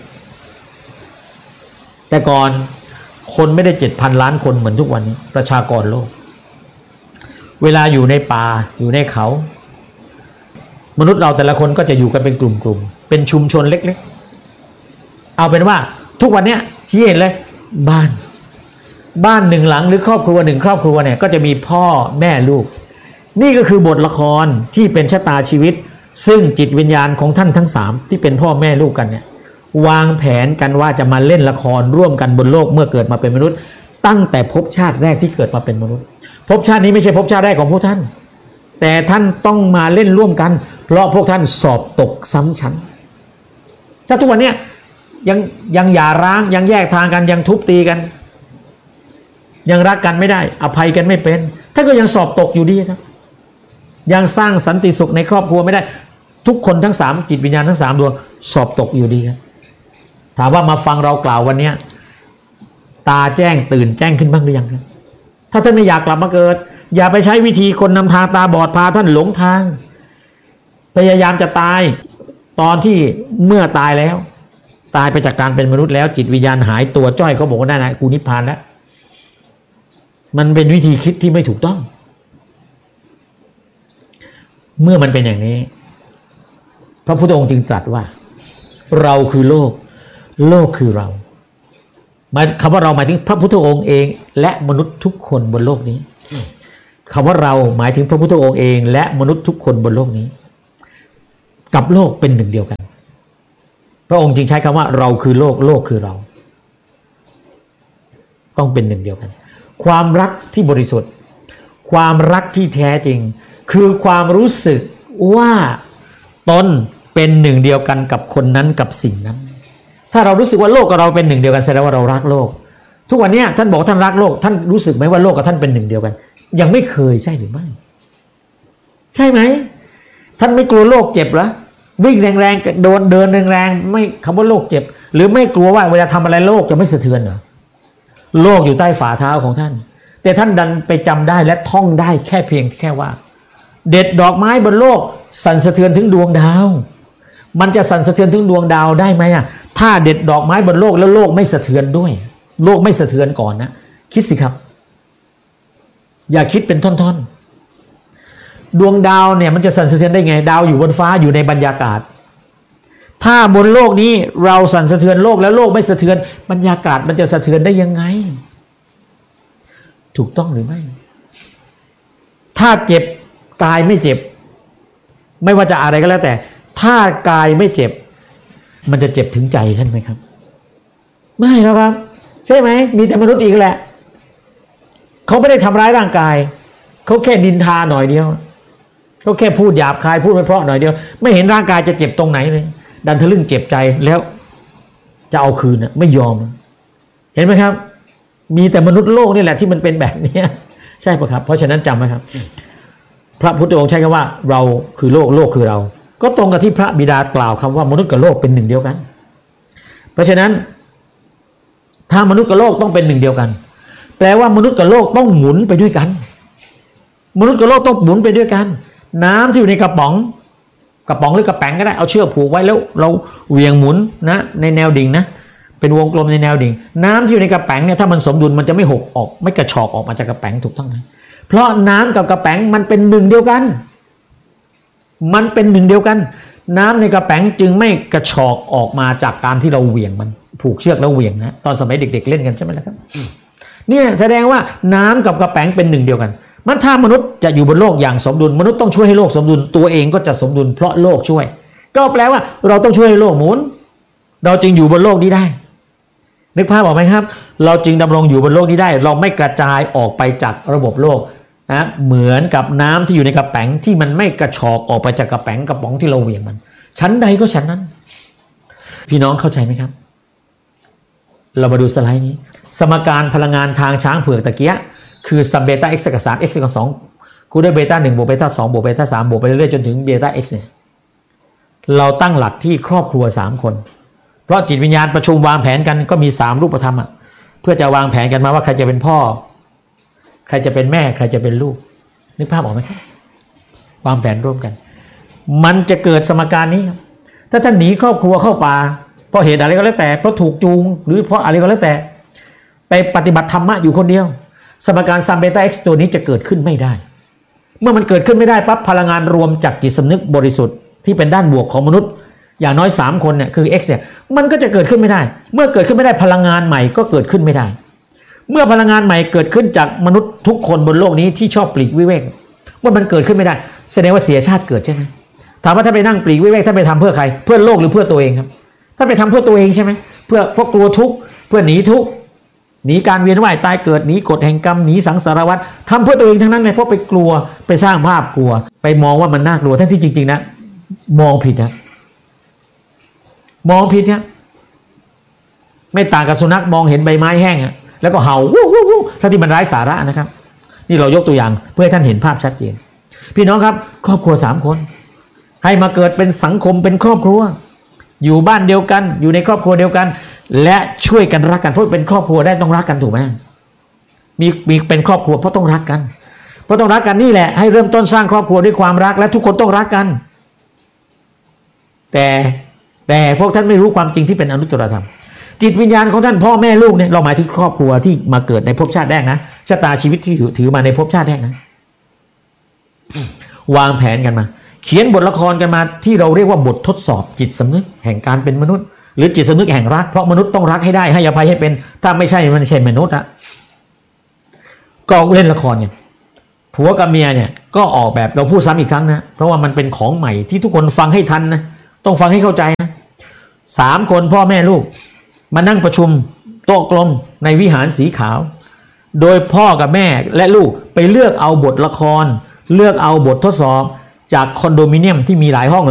แต่ก่อนคนไม่ได้ เจ็ดพัน ล้านคนเหมือนทุกวันนี้ประชากรโลกเวลาอยู่ในป่าอยู่ในเขามนุษย์เราแต่ละคนก็จะอยู่กันเป็นกลุ่มๆเป็นชุมชนเล็กๆเอาเป็นว่าทุกวันนี้ชี้เห็นเลยบ้านบ้านหนึ่งหลังหรือครอบครัวหนึ่งครอบครัวเนี่ยก็จะมีพ่อแม่ลูกนี่ก็คือบทละครที่เป็นชะตาชีวิตซึ่งจิตวิญญาณของท่านทั้งสามที่เป็นพ่อแม่ลูกกันเนี่ยวางแผนกันว่าจะมาเล่นละครร่วมกันบนโลกเมื่อเกิดมาเป็นมนุษย์ตั้งแต่ภพชาติแรกที่เกิดมาเป็นมนุษย์ภพชาตินี้ไม่ใช่ภพชาติแรกของพวกท่านแต่ท่านต้องมาเล่นร่วมกันเพราะพวกท่านสอบตกซ้ำชั้นถ้าทุกวันนี้ยังยังหย่าร้างยังแยกทางกันยังทุบตีกันยังรักกันไม่ได้อภัยกันไม่เป็นท่านก็ยังสอบตกอยู่ดีครับยังสร้างสันติสุขในครอบครัวไม่ได้ทุกคนทั้งสามจิตวิญญาณทั้งสามดวงสอบตกอยู่ดีครับถามว่ามาฟังเรากล่าววันนี้ตาแจ้งตื่นแจ้งขึ้นบ้างหรือยังครับถ้าท่านไม่อยากกลับมาเกิดอย่าไปใช้วิธีคนนำทางตาบอดพาท่านหลงทางพยายามจะตายตอนที่เมื่อตายแล้วตายไปจากการเป็นมนุษย์แล้วจิตวิญญาณหายตัวจ้อยเขาบอกว่านั่นแหละกูนิพพานแล้วมันเป็นวิธีคิดที่ไม่ถูกต้องเมื่อมันเป็นอย่างนี้พระพุทธองค์จึงตรัสว่าเราคือโลกโลกคือเราหมายคำว่าเราหมายถึงพระพุทธองค์เองและมนุษย์ทุกคนบนโลกนี้คำว่าเราหมายถึงพระพุทธองค์เองและมนุษย์ทุกคนบนโลกนี้กับโลกเป็นหนึ่งเดียวกันพระองค์จึงใช้คำว่าเราคือโลกโลกคือเราต้องเป็นหนึ่งเดียวกันความรักที่บริสุทธิ์ความรักที่แท้จริงคือความรู้สึกว่าตนเป็นหนึ่งเดียวกันกับคนนั้นกับสิ่งนั้นถ้าเรารู้สึกว่าโลกกับเราเป็นหนึ่งเดียวกันแสดงว่าเรารักโลกทุกวันนี้ท่านบอกท่านรักโลกท่านรู้สึกไหมว่าโลกกับท่านเป็นหนึ่งเดียวกันยังไม่เคยใช่หรือไม่ใช่ไหมท่านไม่กลัวโลกเจ็บเหรอวิ่งแรงๆโดนเดินแรงๆไม่คำว่าโลกเจ็บหรือไม่กลัวว่าเวลาทำอะไรโลกจะไม่สะเทือนเหรอโลกอยู่ใต้ฝ่าเท้าของท่านแต่ท่านดันไปจำได้และท่องได้แค่เพียงแค่ว่าเด็ดดอกไม้บนโลกสั่นสะเทือนถึงดวงดาวมันจะสั่นสะเทือนถึงดวงดาวได้ไหมอ่ะถ้าเด็ดดอกไม้บนโลกแล้วโลกไม่สะเทือนด้วยโลกไม่สะเทือนก่อนนะคิดสิครับอย่าคิดเป็นท่อนๆดวงดาวเนี่ยมันจะสั่นสะเทือนได้ไงดาวอยู่บนฟ้าอยู่ในบรรยากาศถ้าบนโลกนี้เราสั่นสะเทือนโลกแล้วโลกไม่สะเทือนบรรยากาศมันจะสะเทือนได้ยังไงถูกต้องหรือไม่ถ้าเจ็บกายไม่เจ็บไม่ว่าจะอะไรก็แล้วแต่ถ้ากายไม่เจ็บมันจะเจ็บถึงใจท่านไหมครับไม่แล้วครับใช่ไหมมีแต่มนุษย์อีกแหละเขาไม่ได้ทำร้ายร่างกายเขาแค่นินทาหน่อยเดียวเขาแค่พูดหยาบคายพูดไม่เพราะหน่อยเดียวไม่เห็นร่างกายจะเจ็บตรงไหนเลยดันทะลึ่งเจ็บใจแล้วจะเอาคืนนะไม่ยอมเห็นไหมครับมีแต่มนุษย์โลกนี่แหละที่มันเป็นแบบนี้ใช่ปะครับเพราะฉะนั้นจำไว้ครับพระพุทธองค์ใช้คำว่าเราคือโลกโลกคือเราก็ตรงกับที่พระบิดากล่าวคำว่ามนุษย์กับโลกเป็นหนึ่งเดียวกันเพราะฉะนั้นถ้ามนุษย์กับโลกต้องเป็นหนึ่งเดียวกันแปลว่ามนุษย์กับโลกต้องหมุนไปด้วยกันมนุษย์กับโลกต้องหมุนไปด้วยกันน้ำที่อยู่ในกระป๋องกระป๋องหรือกระแป๋งก็ได้เอาเชือกผูกไว้แล้วเราเหวี่ยงหมุนนะในแนวดิ่งนะเป็นวงกลมในแนวดิ่งน้ำที่อยู่ในกระแป๋งเนี่ยถ้ามันสมดุลมันจะไม่หกออกไม่กระชอกออกมาจากกระแป๋งถูกต้องไหมเพราะน้ำกับกระแป๋งมันเป็นหนึ่งเดียวกันมันเป็นหนึ่งเดียวกันน้ำในกระแป๋งจึงไม่กระชอกออกมาจากการที่เราเหวี่ยงมันผูกเชือกแล้วเหวี่ยงนะตอนสมัยเด็กๆเล่นกันใช่ไหมล่ะครับเนี่ยแสดงว่าน้ำกับกระแป๋งเป็นหนึ่งเดียวกันมันถ้ามนุษย์จะอยู่บนโลกอย่างสมดุลมนุษย์ต้องช่วยให้โลกสมดุลตัวเองก็จะสมดุลเพราะโลกช่วยก็แปลว่าเราต้องช่วยให้โลกหมุนเราจึงอยู่บนโลกนี้ได้นึกภาพออกไหมครับเราจึงดำรงอยู่บนโลกนี้ได้เราไม่กระจายออกไปจากระบบโลกนะเหมือนกับน้ำที่อยู่ในกระแป๋งที่มันไม่กระชอกออกไปจากกระแป๋งกระป๋องที่เราเหวี่ยงมันชั้นใดก็ชั้นนั้นพี่น้องเข้าใจไหมครับเรามาดูสไลด์นี้สมการพลังงานทางช้างเผือกตะเกียคือซัมเบต้า x กับสาม x กับสองคูณด้วยเบต้าหนึ่งบวกเบต้าสองบวกเบต้าสามบวกไปเรื่อยๆจนถึงเบต้า x เนี่ยเราตั้งหลักที่ครอบครัวสามคนเพราะจิตวิญญาณประชุมวางแผนกันก็มีสามรูปธรรมอ่ะเพื่อจะวางแผนกันมาว่าใครจะเป็นพ่อใครจะเป็นแม่ใครจะเป็นลูกนึกภาพออกไหมครับวางแผนร่วมกันมันจะเกิดสมการนี้ครับถ้าท่านหนีครอบครัวเข้าป่าเพราะเหตุอะไรก็แล้วแต่เพราะถูกจูงหรือเพราะอะไรก็แล้วแต่ไปปฏิบัติธรรมะอยู่คนเดียวสมการซัมเบต้า x ตัวนี้จะเกิดขึ้นไม่ได้เมื่อมันเกิดขึ้นไม่ได้ปั๊บพลังงานรวมจากจิตสำนึกบริสุทธิ์ที่เป็นด้านบวกของมนุษย์อย่างน้อยสามคนเนี่ยคือ x เนี่ยมันก็จะเกิดขึ้นไม่ได้เมื่อเกิดขึ้นไม่ได้พลังงานใหม่ก็เกิดขึ้นไม่ได้เมื่อพลังงานใหม่เกิดขึ้นจากมนุษย์ทุกคนบนโลกนี้ที่ชอบปลีกวิเวกเมื่อมันเกิดขึ้นไม่ได้แสดงว่าเสียชาติเกิดใช่ไหมถามว่าถ้าไปนั่งปลีกวิเวกถ้าไปทำเพื่อใครเพื่อโลกหรือเพื่อตัวเองครับถ้าไปทำเพื่อตัวเองใช่ไหมเพื่อเพราะกลัวทุกข์เพื่อหนีทุกข์หนีการเวียนว่ายตายเกิดหนีกฎแห่งกรรมหนีสังสารวัฏทำเพื่อตัวเองทั้งนั้นเลยเพราะไปกลัวไปสร้างภาพกลัวไปมองว่ามันน่ากลัวทั้งที่จริงๆนะมองผิดนะมองผิดเนี่ยไม่ต่างกับสุนัขมองเห็นใบไม้แห้งอะแล้วก็เห่าวู้วู้วู้ถ้าที่มันไร้สาระนะครับนี่เรายกตัวอย่างเพื่อให้ท่านเห็นภาพชัดเจนพี่น้องครับครอบครัวสามคนให้มาเกิดเป็นสังคมเป็นครอบครัวอยู่บ้านเดียวกันอยู่ในครอบครัวเดียวกันและช่วยกันรักกันเพราะเป็นครอบครัวได้ต้องรักกันถูกไหมมีมีเป็นครอบครัวเพราะต้องรักกันเพราะต้องรักกันนี่แหละให้เริ่มต้นสร้างครอบครัวด้วยความรักและทุกคนต้องรักกันแต่แต่พวกท่านไม่รู้ความจริงที่เป็นอนุตตรธรรมจิตวิญญาณของท่านพ่อแม่ลูกเนี่ยเราหมายถึงครอบครัวที่มาเกิดในภพชาติแรกนะชะตาชีวิตที่ถือมาในภพชาติแรกนะวางแผนกันมาเขียนบทละครกันมาที่เราเรียกว่าบททดสอบจิตสำนึกแห่งการเป็นมนุษย์หรือจิตสำนึกแห่งรักเพราะมนุษย์ต้องรักให้ได้ให้อภัยให้เป็นถ้าไม่ใช่มันไม่ใช่มนุษย์อะก็เล่นละครเนี่ยผัวกับเมียเนี่ยก็ออกแบบเราพูดซ้ำอีกครั้งนะเพราะว่ามันเป็นของใหม่ที่ทุกคนฟังให้ทันนะต้องฟังให้เข้าใจนะสามคนพ่อแม่ลูกมานั่งประชุมโต๊ะกลมในวิหารสีขาวโดยพ่อกับแม่และลูกไปเลือกเอาบทละครเลือกเอาบททดสอบจากคอนโดมิเนียมที่มีหลายห้อง